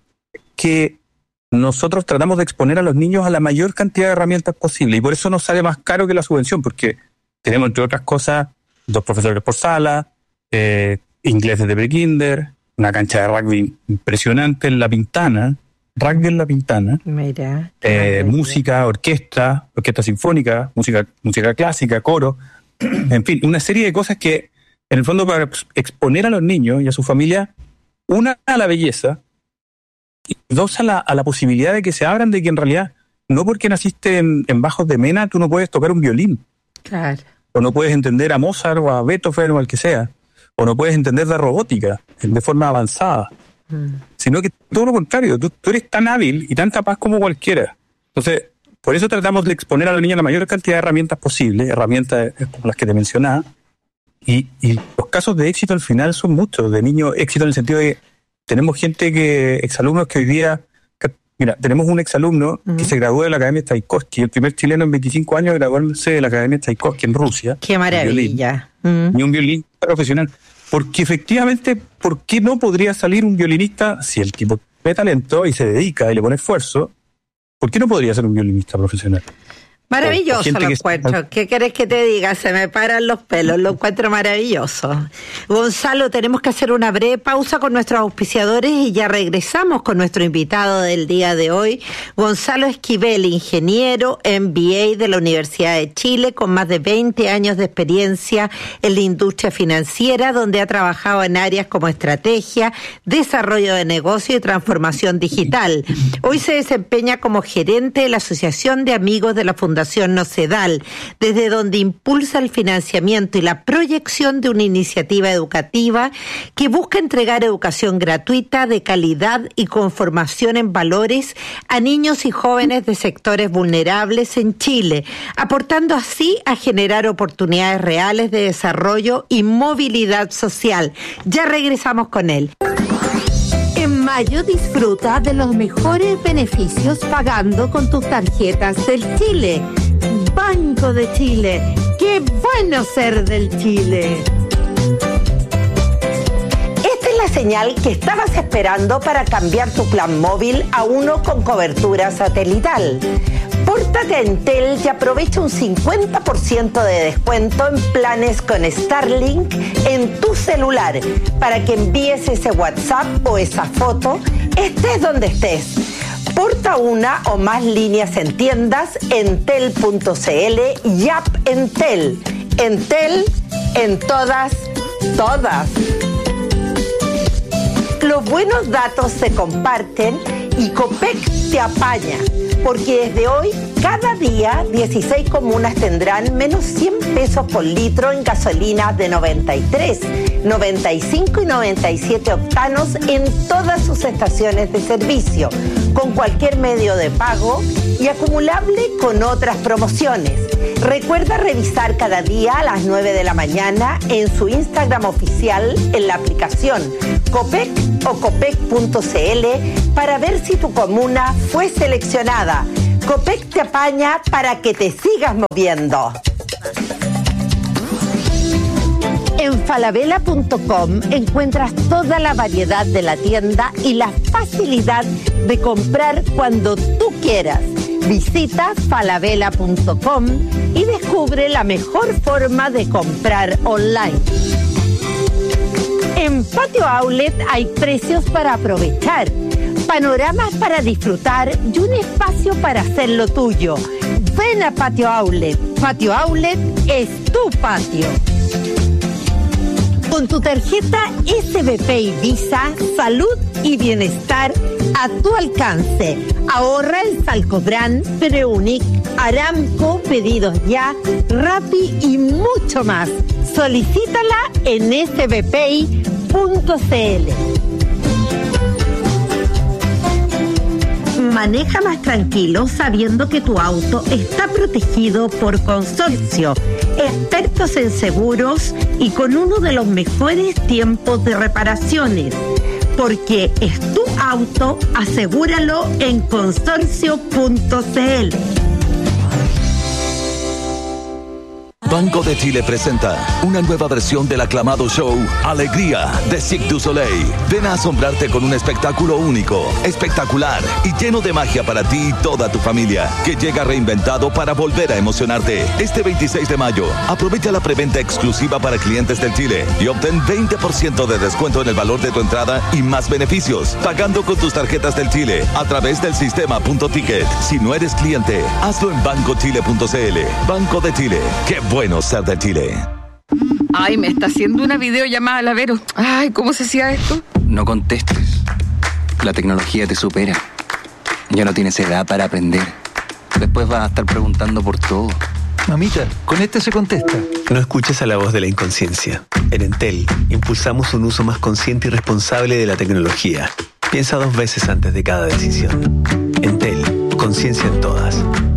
que nosotros tratamos de exponer a los niños a la mayor cantidad de herramientas posible, y por eso nos sale más caro que la subvención, porque tenemos, entre otras cosas, dos profesores por sala, eh, inglés desde prekinder, una cancha de rugby impresionante en La Pintana, rugby en La Pintana, mira, eh, música, orquesta, orquesta sinfónica, música, música clásica, coro, en fin, una serie de cosas que, en el fondo, para exponer a los niños y a su familia, una, a la belleza, y dos, a la, a la posibilidad de que se abran de que en realidad, no porque naciste en, en Bajos de Mena, tú no puedes tocar un violín. Claro. O no puedes entender a Mozart o a Beethoven o al que sea. O no puedes entender la robótica de forma avanzada. Mm. Sino que todo lo contrario, tú, tú eres tan hábil y tan capaz como cualquiera. Entonces, por eso tratamos de exponer a los niños la mayor cantidad de herramientas posibles, herramientas como las que te mencionaba. Y, y los casos de éxito al final son muchos, de niños, éxito en el sentido de que tenemos gente que, exalumnos que hoy día, que, mira, tenemos un exalumno uh-huh. que se graduó de la Academia Tchaikovsky, el primer chileno en veinticinco años de graduarse de la Academia Tchaikovsky en Rusia. ¡Qué maravilla! Violín, uh-huh. Y un violín profesional. Porque efectivamente, ¿por qué no podría salir un violinista si el tipo tiene talento y se dedica y le pone esfuerzo? ¿Por qué no podría ser un violinista profesional? Maravilloso lo encuentro. ¿Qué querés que te diga? Se me paran los pelos, lo encuentro maravilloso. Gonzalo, tenemos que hacer una breve pausa con nuestros auspiciadores y ya regresamos con nuestro invitado del día de hoy, Gonzalo Esquivel, ingeniero M B A de la Universidad de Chile, con más de veinte años de experiencia en la industria financiera, donde ha trabajado en áreas como estrategia, desarrollo de negocio y transformación digital. Hoy se desempeña como gerente de la Asociación de Amigos de la Fundación Nocedal, desde donde impulsa el financiamiento y la proyección de una iniciativa educativa que busca entregar educación gratuita, de calidad y con formación en valores a niños y jóvenes de sectores vulnerables en Chile, aportando así a generar oportunidades reales de desarrollo y movilidad social. Ya regresamos con él. En mayo disfruta de los mejores beneficios pagando con tus tarjetas del Chile. Banco de Chile, qué bueno ser del Chile. Esta es la señal que estabas esperando para cambiar tu plan móvil a uno con cobertura satelital. Pórtate a Entel y aprovecha un cincuenta por ciento de descuento en planes con Starlink en tu celular para que envíes ese WhatsApp o esa foto, estés donde estés. Porta una o más líneas en tiendas, entel punto cl y app Entel. Entel en todas, todas. Los buenos datos se comparten Y Copec te apaña, porque desde hoy, cada día, dieciséis comunas tendrán menos cien pesos por litro en gasolina de noventa y tres, noventa y cinco y noventa y siete octanos en todas sus estaciones de servicio, con cualquier medio de pago y acumulable con otras promociones. Recuerda revisar cada día a las nueve de la mañana en su Instagram oficial en la aplicación Copec o copec punto c l para ver si tu comuna fue seleccionada. Copec te apaña para que te sigas moviendo. En falabella punto com encuentras toda la variedad de la tienda y la facilidad de comprar cuando tú quieras. Visita falabella punto com y descubre la mejor forma de comprar online. En Patio Outlet hay precios para aprovechar, panoramas para disfrutar y un espacio para hacer lo tuyo. Ven a Patio Outlet. Patio Outlet es tu patio. Con tu tarjeta S B P y Visa, salud y bienestar a tu alcance. Ahorra en Salcobran, Preunic, Aramco, Pedidos Ya, Rappi y mucho más. Solicítala en s b p i punto c l. Maneja más tranquilo sabiendo que tu auto está protegido por Consorcio, expertos en seguros y con uno de los mejores tiempos de reparaciones. Porque es tu auto, asegúralo en consorcio punto c l. Banco de Chile presenta una nueva versión del aclamado show Alegría de Cirque du Soleil. Ven a asombrarte con un espectáculo único, espectacular y lleno de magia para ti y toda tu familia, que llega reinventado para volver a emocionarte. Este veintiséis de mayo, aprovecha la preventa exclusiva para clientes del Chile y obtén veinte por ciento de descuento en el valor de tu entrada y más beneficios, pagando con tus tarjetas del Chile a través del sistema Punto Ticket. Si no eres cliente, hazlo en banco chile punto c l. Banco de Chile. ¡Qué bueno ser de Chile! Ay, me está haciendo una videollamada la Vero. Ay, ¿cómo se hacía esto? No contestes. La tecnología te supera. Ya no tienes edad para aprender. Después vas a estar preguntando por todo. Mamita, con este se contesta. No escuches a la voz de la inconsciencia. En Entel, impulsamos un uso más consciente y responsable de la tecnología. Piensa dos veces antes de cada decisión. Entel, conciencia en todas.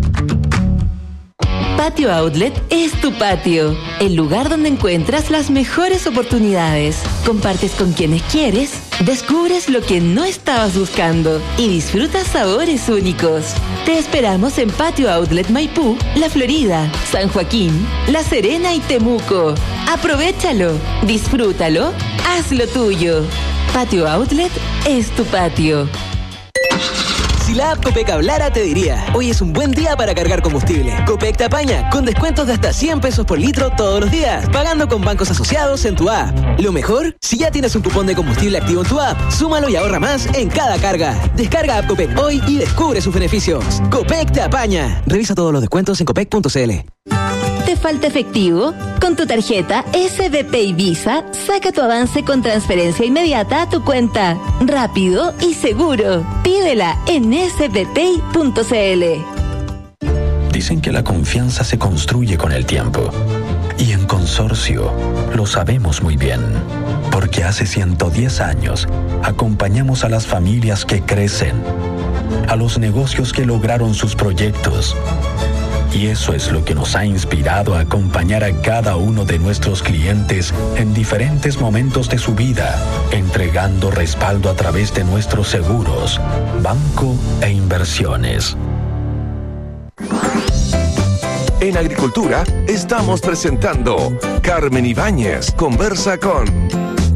Patio Outlet es tu patio, el lugar donde encuentras las mejores oportunidades. Compartes con quienes quieres, descubres lo que no estabas buscando y disfrutas sabores únicos. Te esperamos en Patio Outlet Maipú, La Florida, San Joaquín, La Serena y Temuco. Aprovéchalo, disfrútalo, hazlo tuyo. Patio Outlet es tu patio. Si la app Copec hablara, te diría: hoy es un buen día para cargar combustible. Copec te apaña, con descuentos de hasta cien pesos por litro todos los días, pagando con bancos asociados en tu app. Lo mejor, si ya tienes un cupón de combustible activo en tu app, súmalo y ahorra más en cada carga. Descarga app Copec hoy y descubre sus beneficios. Copec te apaña. Revisa todos los descuentos en copec punto c l. ¿Te falta efectivo? Con tu tarjeta S B P y Visa, saca tu avance con transferencia inmediata a tu cuenta. Rápido y seguro. Pídela en s b p i punto c l. Dicen que la confianza se construye con el tiempo. Y en Consorcio lo sabemos muy bien. Porque hace ciento diez años acompañamos a las familias que crecen, a los negocios que lograron sus proyectos. Y eso es lo que nos ha inspirado a acompañar a cada uno de nuestros clientes en diferentes momentos de su vida, entregando respaldo a través de nuestros seguros, banco e inversiones. En Agricultura estamos presentando Carmen Ibáñez conversa con...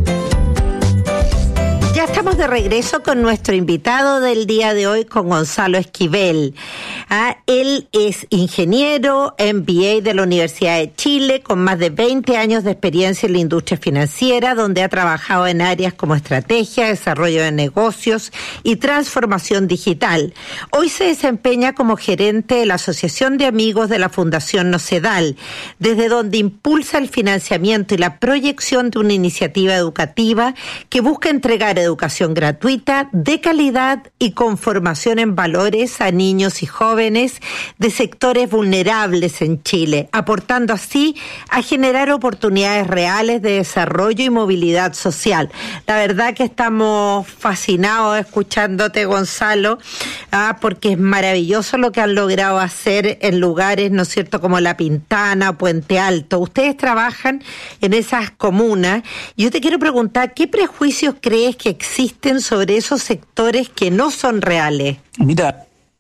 Ya estamos de regreso con nuestro invitado del día de hoy, con Gonzalo Esquivel. Ah, él es ingeniero, M B A de la Universidad de Chile, con más de veinte años de experiencia en la industria financiera, donde ha trabajado en áreas como estrategia, desarrollo de negocios y transformación digital. Hoy se desempeña como gerente de la Asociación de Amigos de la Fundación Nocedal, desde donde impulsa el financiamiento y la proyección de una iniciativa educativa que busca entregar educación educación gratuita, de calidad y con formación en valores a niños y jóvenes de sectores vulnerables en Chile, aportando así a generar oportunidades reales de desarrollo y movilidad social. La verdad que estamos fascinados escuchándote, Gonzalo, ah, porque es maravilloso lo que han logrado hacer en lugares, ¿no es cierto?, como La Pintana, Puente Alto. Ustedes trabajan en esas comunas. Yo te quiero preguntar, ¿qué prejuicios crees que existen sobre esos sectores que no son reales? Mira,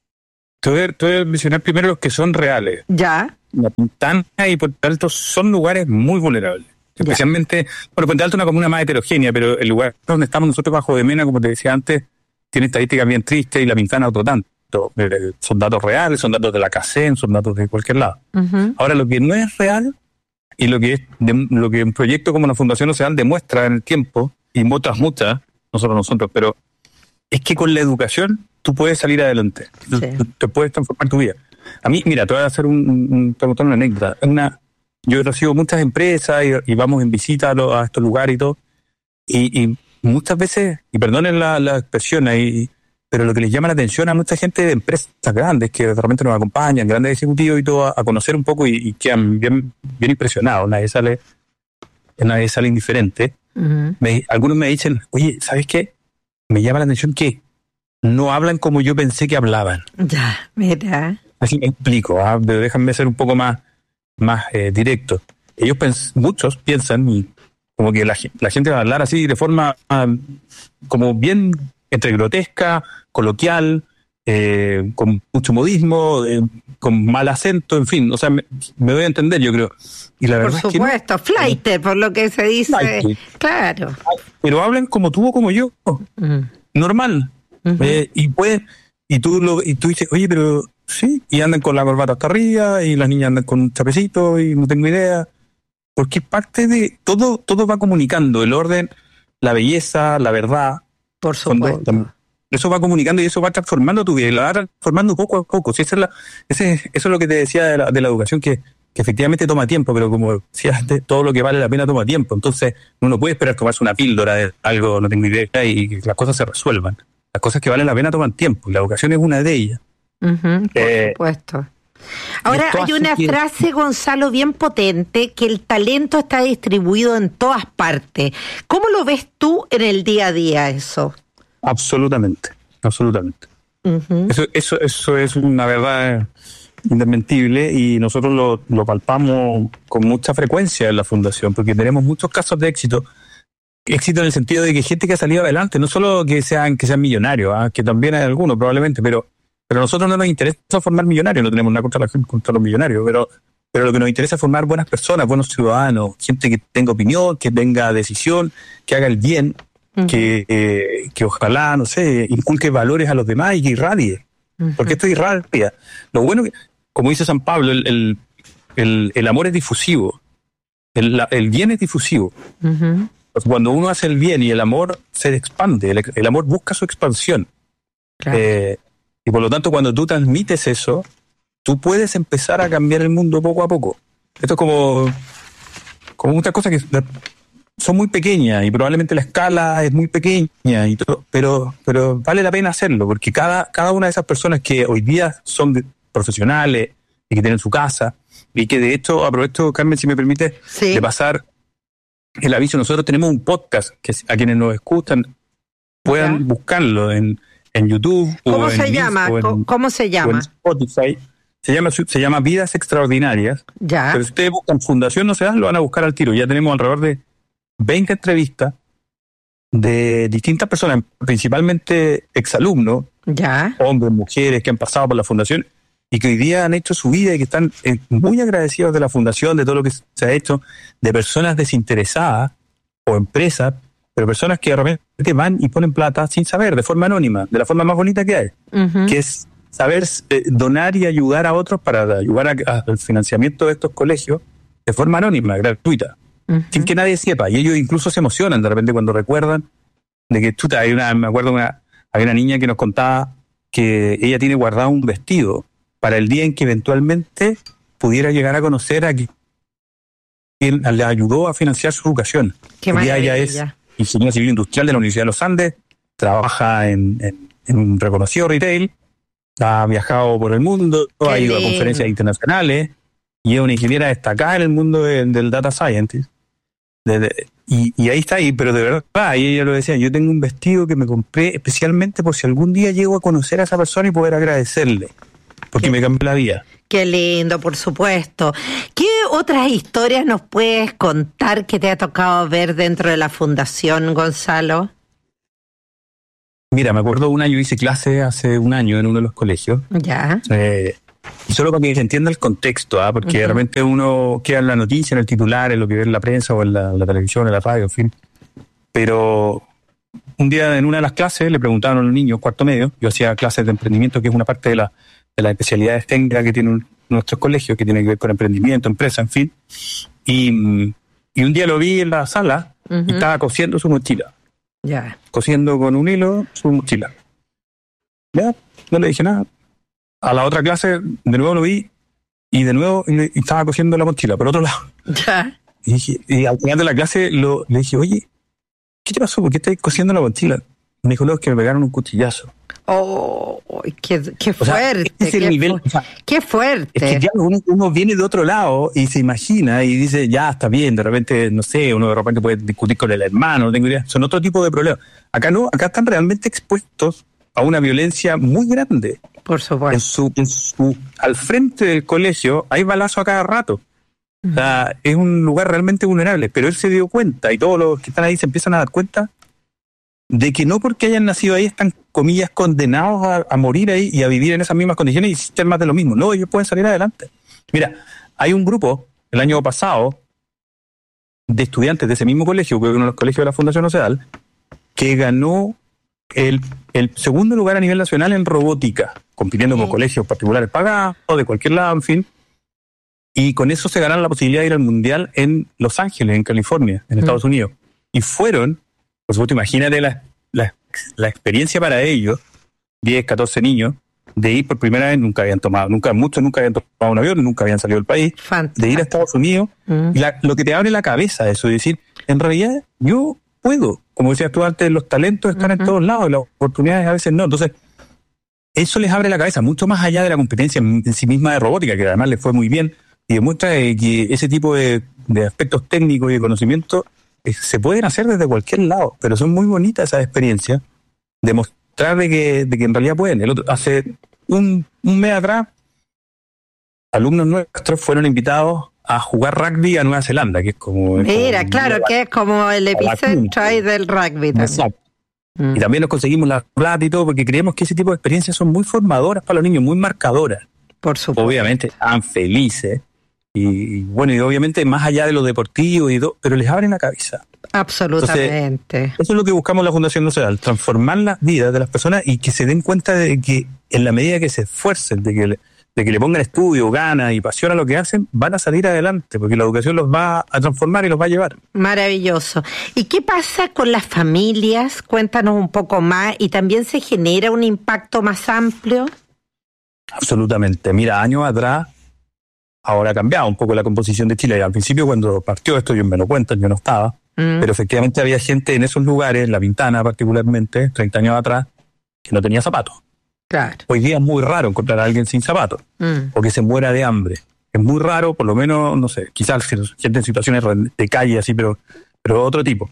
te voy a, te voy a mencionar primero los que son reales. Ya. La Pintana y Puente Alto son lugares muy vulnerables. Especialmente, ya. Bueno, Puente Alto es una comuna más heterogénea, pero el lugar donde estamos nosotros bajo de Mena, como te decía antes, tiene estadísticas bien tristes y La Pintana otro tanto. Son datos reales, son datos de la C A C E N, son datos de cualquier lado. Uh-huh. Ahora, lo que no es real y lo que es de, lo que un proyecto como la Fundación Ocean demuestra en el tiempo, y otras muchas, no solo nosotros, pero es que con la educación tú puedes salir adelante, sí. tú, te puedes transformar tu vida. A mí, mira, te voy a hacer un, un, te voy a contar una anécdota. Una, yo recibo muchas empresas y, y vamos en visita a, lo, a estos lugares y todo, y, y muchas veces, y perdonen la, la expresión ahí, pero lo que les llama la atención a mucha gente de empresas grandes que realmente nos acompañan, grandes ejecutivos y todo, a, a conocer un poco y, y quedan bien, bien impresionados, nadie sale, nadie sale indiferente. Uh-huh. Me, algunos me dicen, oye, ¿sabes qué? Me llama la atención que no hablan como yo pensé que hablaban. Ya, mira. Así me explico, ¿ah? Déjame ser un poco más, más eh, directo. Ellos, pens- muchos piensan y como que la, la gente va a hablar así de forma um, como bien entre grotesca, coloquial, eh, con mucho modismo, eh, con mal acento, en fin, o sea, me, me doy a entender, yo creo. Y la por verdad supuesto, es que no, flight, por lo que se dice, flight. Claro. Pero hablan como tú o como yo, uh-huh. normal. Uh-huh. Eh, y pues, y tú lo, y tú dices, oye, pero sí, y andan con la corbata hasta arriba, y las niñas andan con un chapecito, y no tengo idea. Porque parte de, todo, todo va comunicando, el orden, la belleza, la verdad. Por supuesto. Cuando, eso va comunicando y eso va transformando tu vida, y la va transformando poco a poco. Si esa es la, ese, eso es lo que te decía de la, de la educación, que, que efectivamente toma tiempo, pero como decía antes, todo lo que vale la pena toma tiempo. Entonces, uno no puede esperar tomarse una píldora de algo, no tengo idea, y que las cosas se resuelvan. Las cosas que valen la pena toman tiempo, y la educación es una de ellas. Uh-huh, por eh, supuesto. Ahora hay una que... frase, Gonzalo, bien potente, que el talento está distribuido en todas partes. ¿Cómo lo ves tú en el día a día eso? Absolutamente, absolutamente. Uh-huh. Eso, eso, eso es una verdad indesmentible y nosotros lo, lo palpamos con mucha frecuencia en la Fundación, porque tenemos muchos casos de éxito. Éxito en el sentido de que gente que ha salido adelante, no solo que sean, que sean millonarios, ¿eh? Que también hay algunos probablemente, pero Pero a nosotros no nos interesa formar millonarios, no tenemos nada contra, la, contra los millonarios, pero, pero lo que nos interesa es formar buenas personas, buenos ciudadanos, gente que tenga opinión, que tenga decisión, que haga el bien, uh-huh. que, eh, que ojalá, no sé, inculque valores a los demás y que irradie. Uh-huh. Porque esto irradia. Lo bueno, que, como dice San Pablo, el, el, el, el amor es difusivo, el, la, el bien es difusivo. Uh-huh. Cuando uno hace el bien y el amor se expande, el, el amor busca su expansión. Claro. Eh, Y por lo tanto, cuando tú transmites eso, tú puedes empezar a cambiar el mundo poco a poco. Esto es como, como muchas cosas que son muy pequeñas y probablemente la escala es muy pequeña, y todo, pero, pero vale la pena hacerlo, porque cada, cada una de esas personas que hoy día son de, profesionales y que tienen su casa, y que de hecho, aprovecho, Carmen, si me permite, sí. de pasar el aviso. Nosotros tenemos un podcast que a quienes nos escuchan puedan ¿Ya? buscarlo en... en YouTube ¿Cómo o se en llama? En, ¿Cómo se llama? O en Spotify. Se llama, se llama Vidas Extraordinarias. Ya. Pero si ustedes buscan Fundación Ocean, lo van a buscar al tiro. Ya tenemos alrededor de veinte entrevistas de distintas personas, principalmente exalumnos, ya. hombres, mujeres que han pasado por la Fundación y que hoy día han hecho su vida y que están eh, muy agradecidos de la Fundación, de todo lo que se ha hecho, de personas desinteresadas o empresas, pero personas que de repente van y ponen plata sin saber, de forma anónima, de la forma más bonita que hay, uh-huh. que es saber eh, donar y ayudar a otros para ayudar al financiamiento de estos colegios de forma anónima, gratuita, uh-huh. sin que nadie sepa. Y ellos incluso se emocionan de repente cuando recuerdan de que, chuta, hay una, me acuerdo, una, hay una niña que nos contaba que ella tiene guardado un vestido para el día en que eventualmente pudiera llegar a conocer a quien le ayudó a financiar su educación. Qué maravilla. Ella es ingeniera civil industrial de la Universidad de los Andes, trabaja en, en, en un reconocido retail, ha viajado por el mundo, Qué ha ido lindo. a conferencias internacionales y es una ingeniera destacada en el mundo de, del data scientist. De, de, y, y ahí está, y, pero de verdad, y ella lo decía, yo tengo un vestido que me compré especialmente por si algún día llego a conocer a esa persona y poder agradecerle, porque Qué- me cambió la vida. Qué lindo, por supuesto. ¿Qué otras historias nos puedes contar que te ha tocado ver dentro de la fundación, Gonzalo? Mira, me acuerdo una, yo hice clase hace un año en uno de los colegios, Ya. eh, y solo para que se entienda el contexto, ¿ah? Porque Ujú. de repente uno queda en la noticia, en el titular, en lo que ve en la prensa o en la, en la televisión, en la radio, en fin. Pero un día en una de las clases le preguntaron a los niños, cuarto medio, yo hacía clases de emprendimiento, que es una parte de, la, de las especialidades técnicas que tienen nuestros colegios, que tienen que ver con emprendimiento, empresa, en fin. Y, mm, y un día lo vi en la sala y Ujú. estaba cosiendo su mochila, Ya. cosiendo con un hilo su mochila. Ya, no le dije nada. A la otra clase, de nuevo lo vi y de nuevo y le- y estaba cosiendo la mochila, por otro lado. Ya. Y, dije, y al final de la clase lo, le dije, oye, ¿qué te pasó? ¿Por qué estás cosiendo la mochila? Me dijo, no, es que me pegaron un cuchillazo. Oh, qué, qué O sea, fuerte. ese es el qué, nivel, fu- o sea, qué fuerte. Es que claro, uno, uno viene de otro lado y se imagina y dice, ya, está bien, de repente, no sé, uno de repente puede discutir con el hermano, no tengo idea, son otro tipo de problemas. Acá no, acá están realmente expuestos a una violencia muy grande. Por supuesto. En su, en su, al frente del colegio hay balazos a cada rato. O sea, es un lugar realmente vulnerable, pero él se dio cuenta y todos los que están ahí se empiezan a dar cuenta de que no porque hayan nacido ahí están, comillas, condenados a, a morir ahí y a vivir en esas mismas condiciones y ser más de lo mismo. No, ellos pueden salir adelante. Mira, hay un grupo el año pasado de estudiantes de ese mismo colegio, que es uno de los colegios de la Fundación Ocedal, que ganó el, el segundo lugar a nivel nacional en robótica, compitiendo con colegios particulares pagados, de cualquier lado, en fin. Y con eso se ganaron la posibilidad de ir al Mundial en Los Ángeles, en California, en Estados Unidos. Y fueron, por supuesto, imagínate la, la, la experiencia para ellos, diez, catorce niños, de ir por primera vez, nunca habían tomado, nunca, muchos nunca habían tomado un avión, nunca habían salido del país, de ir a Estados Unidos, y la- lo que te abre la cabeza eso, de decir, en realidad yo puedo, como decías tú antes, los talentos están en todos lados, las oportunidades a veces no, entonces eso les abre la cabeza, mucho más allá de la competencia en, en sí misma de robótica, que además les fue muy bien, y demuestra eh, que ese tipo de, de aspectos técnicos y de conocimiento eh, se pueden hacer desde cualquier lado, pero son muy bonitas esas experiencias, demostrar de que, de que en realidad pueden. El otro, hace un, un mes atrás, alumnos nuestros fueron invitados a jugar rugby a Nueva Zelanda, que es como... es Mira, como- claro que es como el epicentro ahí del rugby también. Exacto. Y también nos conseguimos la plata y todo, porque creemos que ese tipo de experiencias son muy formadoras para los niños, muy marcadoras. Por supuesto. Obviamente, están felices. Y, y bueno, y obviamente más allá de lo deportivo y todo, pero les abren la cabeza. Absolutamente. Eso es lo que buscamos en la Fundación Ocedal, transformar las vidas de las personas y que se den cuenta de que en la medida que se esfuercen, de que le, de que le pongan estudio, ganas y pasión a lo que hacen, van a salir adelante, porque la educación los va a transformar y los va a llevar. Maravilloso. ¿Y qué pasa con las familias? Cuéntanos un poco más. ¿Y también se genera un impacto más amplio? Absolutamente. Mira, años atrás, ahora ha cambiado un poco la composición de Chile. Al principio, cuando partió esto, yo me lo cuentan, yo no estaba, Mm. pero efectivamente había gente en esos lugares, en La Pintana particularmente, treinta años atrás, que no tenía zapatos. Claro. Hoy día es muy raro encontrar a alguien sin zapatos, Mm. o que se muera de hambre. Es muy raro, por lo menos, no sé, quizás gente en situaciones de calle así, pero, pero otro tipo.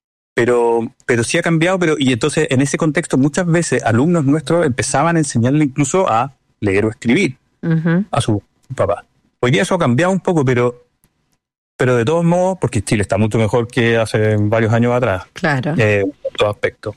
Pero, pero sí ha cambiado, pero y entonces en ese contexto muchas veces alumnos nuestros empezaban a enseñarle incluso a leer o escribir Ujú. a su papá. Hoy día eso ha cambiado un poco, pero pero de todos modos, porque Chile está mucho mejor que hace varios años atrás, Claro. eh, en todo aspecto.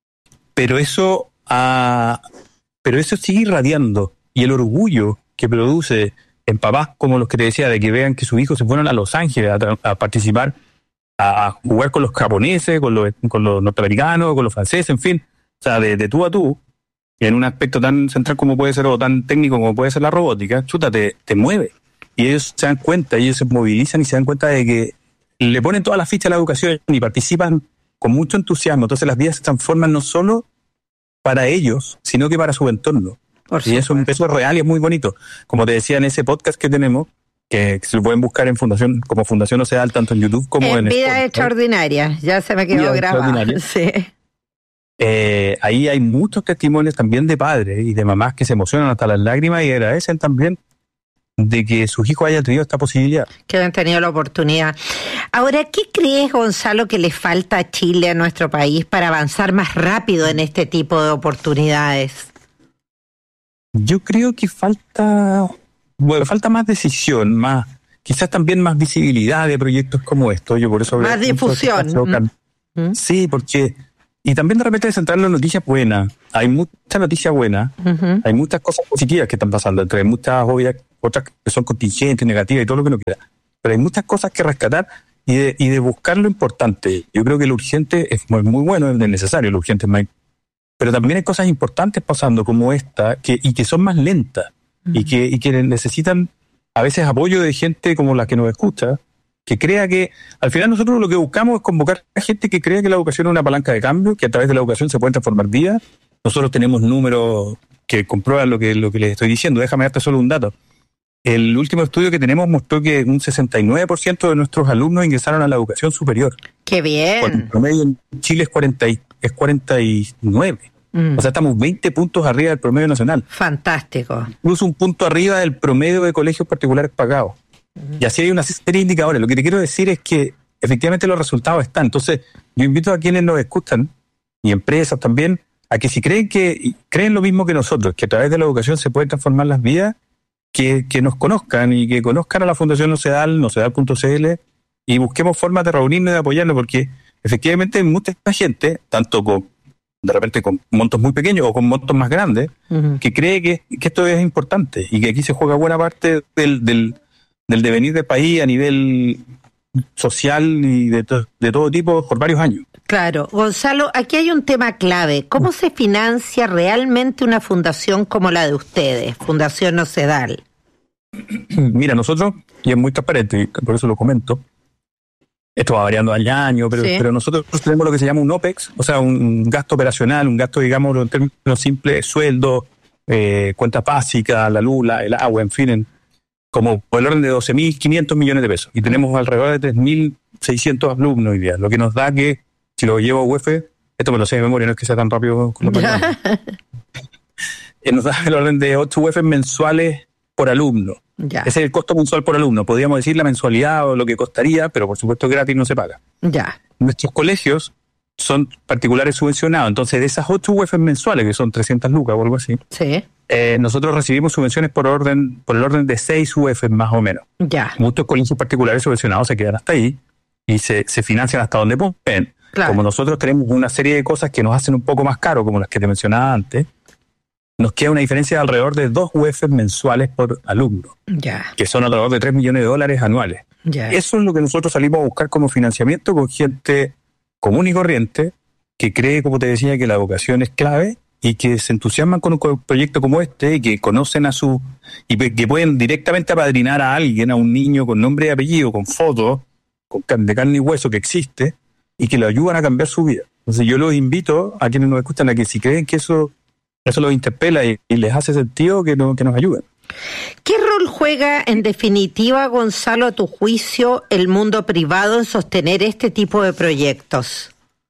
Pero eso ha, pero eso sigue irradiando, y el orgullo que produce en papás como los que te decía, de que vean que sus hijos se fueron a Los Ángeles a, tra- a participar, a, a jugar con los japoneses, con los, con los norteamericanos, con los franceses, en fin, o sea, de, de tú a tú, en un aspecto tan central como puede ser, o tan técnico como puede ser la robótica, chuta, te, te mueve. Y ellos se dan cuenta, ellos se movilizan y se dan cuenta de que le ponen todas las fichas a la educación y participan con mucho entusiasmo. Entonces las vidas se transforman no solo para ellos, sino que para su entorno. Por y eso, eso es real y es muy bonito. Como te decía en ese podcast que tenemos, que, que se lo pueden buscar en Fundación, como Fundación Ocedal, tanto en YouTube como En en Vida Spotify. Extraordinaria, ya se me quedó Vida grabado. Extraordinaria. Sí. eh, ahí hay muchos testimonios también de padres y de mamás que se emocionan hasta las lágrimas y agradecen también de que sus hijos hayan tenido esta posibilidad. Que hayan tenido la oportunidad. Ahora, ¿qué crees, Gonzalo, que le falta a Chile, a nuestro país, para avanzar más rápido en este tipo de oportunidades? Yo creo que falta, bueno, falta más decisión, más, quizás también más visibilidad de proyectos como estos. Yo por eso más difusión. ¿Mm? Sí, porque y también de repente centrarlo en noticias buenas. Hay muchas noticias buenas, uh-huh. hay muchas cosas positivas que están pasando, entre muchas obvias, otras que son contingentes, negativas y todo lo que uno quiera. Pero hay muchas cosas que rescatar y de, y de buscar lo importante. Yo creo que lo urgente es muy, muy bueno, es necesario, lo urgente es más. Pero también hay cosas importantes pasando como esta que, y que son más lentas uh-huh. y, que, y que necesitan a veces apoyo de gente como la que nos escucha, que crea que, al final nosotros lo que buscamos es convocar a gente que crea que la educación es una palanca de cambio, que a través de la educación se pueden transformar vidas. Nosotros tenemos números que comprueban lo que, lo que les estoy diciendo. Déjame darte solo un dato. El último estudio que tenemos mostró que un sesenta y nueve por ciento de nuestros alumnos ingresaron a la educación superior. ¡Qué bien! Cuando el promedio en Chile es, cuarenta, es cuarenta y nueve. Mm. O sea, estamos veinte puntos arriba del promedio nacional. Fantástico. Incluso un punto arriba del promedio de colegios particulares pagados. Y así hay una serie de indicadores. Lo que te quiero decir es que efectivamente los resultados están. Entonces, yo invito a quienes nos escuchan, y empresas también, a que si creen que creen lo mismo que nosotros, que a través de la educación se pueden transformar las vidas, que, que nos conozcan y que conozcan a la Fundación Nocedal, nocedal punto c l, y busquemos formas de reunirnos y de apoyarnos, porque efectivamente hay mucha gente, tanto con de repente con montos muy pequeños o con montos más grandes, uh-huh. que cree que, que esto es importante y que aquí se juega buena parte del, del del devenir del país a nivel social y de, to- de todo tipo por varios años. Claro. Gonzalo, aquí hay un tema clave. ¿Cómo se financia realmente una fundación como la de ustedes, Fundación Nocedal? Mira, nosotros, y es muy transparente, y por eso lo comento, esto va variando año a año, pero, sí. pero nosotros tenemos lo que se llama un OPEX, o sea, un gasto operacional, un gasto, digamos, en términos simples, sueldo, eh, cuentas básicas, la luz, la, el agua, en fin, en, como por el orden de doce mil quinientos millones de pesos. Y tenemos alrededor de tres mil seiscientos alumnos hoy día, lo que nos da que, si lo llevo a U F, esto me lo sé de memoria, no es que sea tan rápido con los programas, nos da el orden de ocho U F mensuales por alumno. Ya. Ese es el costo mensual por alumno. Podríamos decir la mensualidad o lo que costaría, pero por supuesto gratis no se paga. Ya. Nuestros colegios son particulares subvencionados, entonces de esas ocho U F mensuales, que son trescientas lucas o algo así, sí. eh, nosotros recibimos subvenciones por orden por el orden de seis U F más o menos. Ya. Muchos colegios particulares subvencionados se quedan hasta ahí y se, se financian hasta donde pueden. Claro. Como nosotros tenemos una serie de cosas que nos hacen un poco más caro, como las que te mencionaba antes, nos queda una diferencia de alrededor de dos U F mensuales por alumno, ya. que son alrededor de tres millones de dólares anuales. Ya. Eso es lo que nosotros salimos a buscar como financiamiento con gente común y corriente que cree, como te decía, que la educación es clave y que se entusiasman con un proyecto como este y que conocen a su... y que pueden directamente apadrinar a alguien, a un niño con nombre y apellido, con fotos, con de carne y hueso que existe y que lo ayudan a cambiar su vida. Entonces yo los invito a quienes nos escuchan a que si creen que eso, eso los interpela y, y les hace sentido, que, no, que nos ayuden. ¿Qué rol juega, en definitiva, Gonzalo, a tu juicio, el mundo privado en sostener este tipo de proyectos?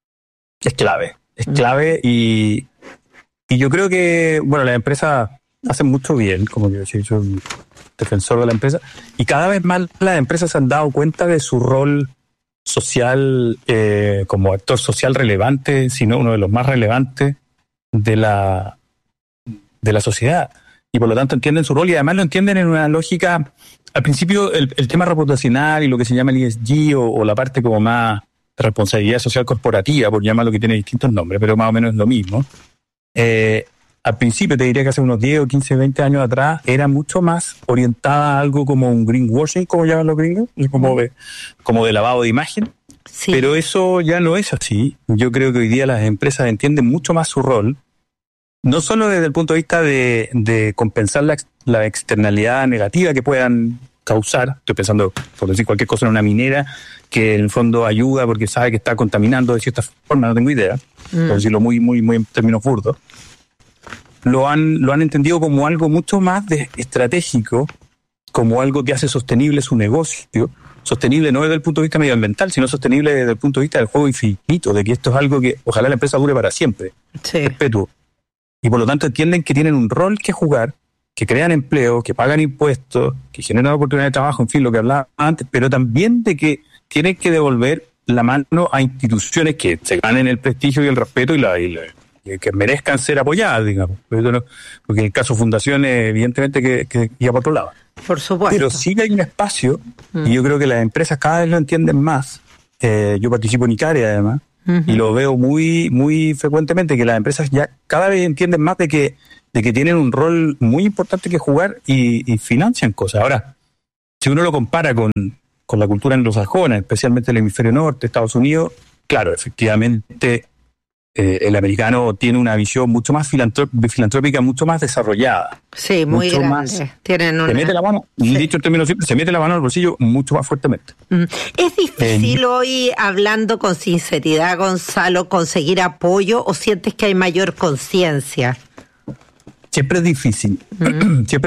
Es clave, es clave y, y yo creo que, bueno, las empresas hacen mucho bien, como yo soy un defensor de la empresa, y cada vez más las empresas se han dado cuenta de su rol social, eh, como actor social relevante, sino uno de los más relevantes de la, de la sociedad. Y por lo tanto entienden su rol y además lo entienden en una lógica, al principio el, el tema reputacional y lo que se llama el E S G o, o la parte como más de responsabilidad social corporativa, por llamarlo, que tiene distintos nombres, pero más o menos es lo mismo. Eh, al principio te diría que hace unos diez o quince, veinte años atrás era mucho más orientada a algo como un greenwashing, como llaman los gringos, como de, como de lavado de imagen. Sí. Pero eso ya no es así. Yo creo que hoy día las empresas entienden mucho más su rol, no solo desde el punto de vista de, de compensar la, la externalidad negativa que puedan causar. Estoy pensando, por decir cualquier cosa, en una minera que en el fondo ayuda porque sabe que está contaminando de cierta forma, no tengo idea, mm. por decirlo muy, muy, muy en términos burdos. Lo han, lo han entendido como algo mucho más de estratégico, como algo que hace sostenible su negocio sostenible no desde el punto de vista medioambiental, sino sostenible desde el punto de vista del juego infinito, de que esto es algo que ojalá la empresa dure para siempre, sí. perpetuo. Y por lo tanto entienden que tienen un rol que jugar, que crean empleo, que pagan impuestos, que generan oportunidades de trabajo, en fin, lo que hablaba antes, pero también de que tienen que devolver la mano a instituciones que se ganen el prestigio y el respeto y, la, y, la, y que merezcan ser apoyadas, digamos. Porque en el caso de fundaciones, evidentemente que, que iba por otro lado. Por supuesto. Pero sí hay un espacio, mm. y yo creo que las empresas cada vez lo entienden más. Eh, yo participo en ICARE, además, uh-huh. y lo veo muy muy frecuentemente, que las empresas ya cada vez entienden más de que de que tienen un rol muy importante que jugar y, y financian cosas. Ahora, si uno lo compara con, con la cultura anglosajona, especialmente el hemisferio norte, Estados Unidos, claro, efectivamente eh, el americano tiene una visión mucho más filantró- filantrópica, mucho más desarrollada. Sí, muy grande. Más, Tienen una... Se mete la mano, sí. dicho en términos simples, se mete la mano al bolsillo mucho más fuertemente. Mm. Es difícil eh, hoy, hablando con sinceridad, Gonzalo, conseguir apoyo, o sientes que hay mayor conciencia? Siempre es difícil. Mm. Siempre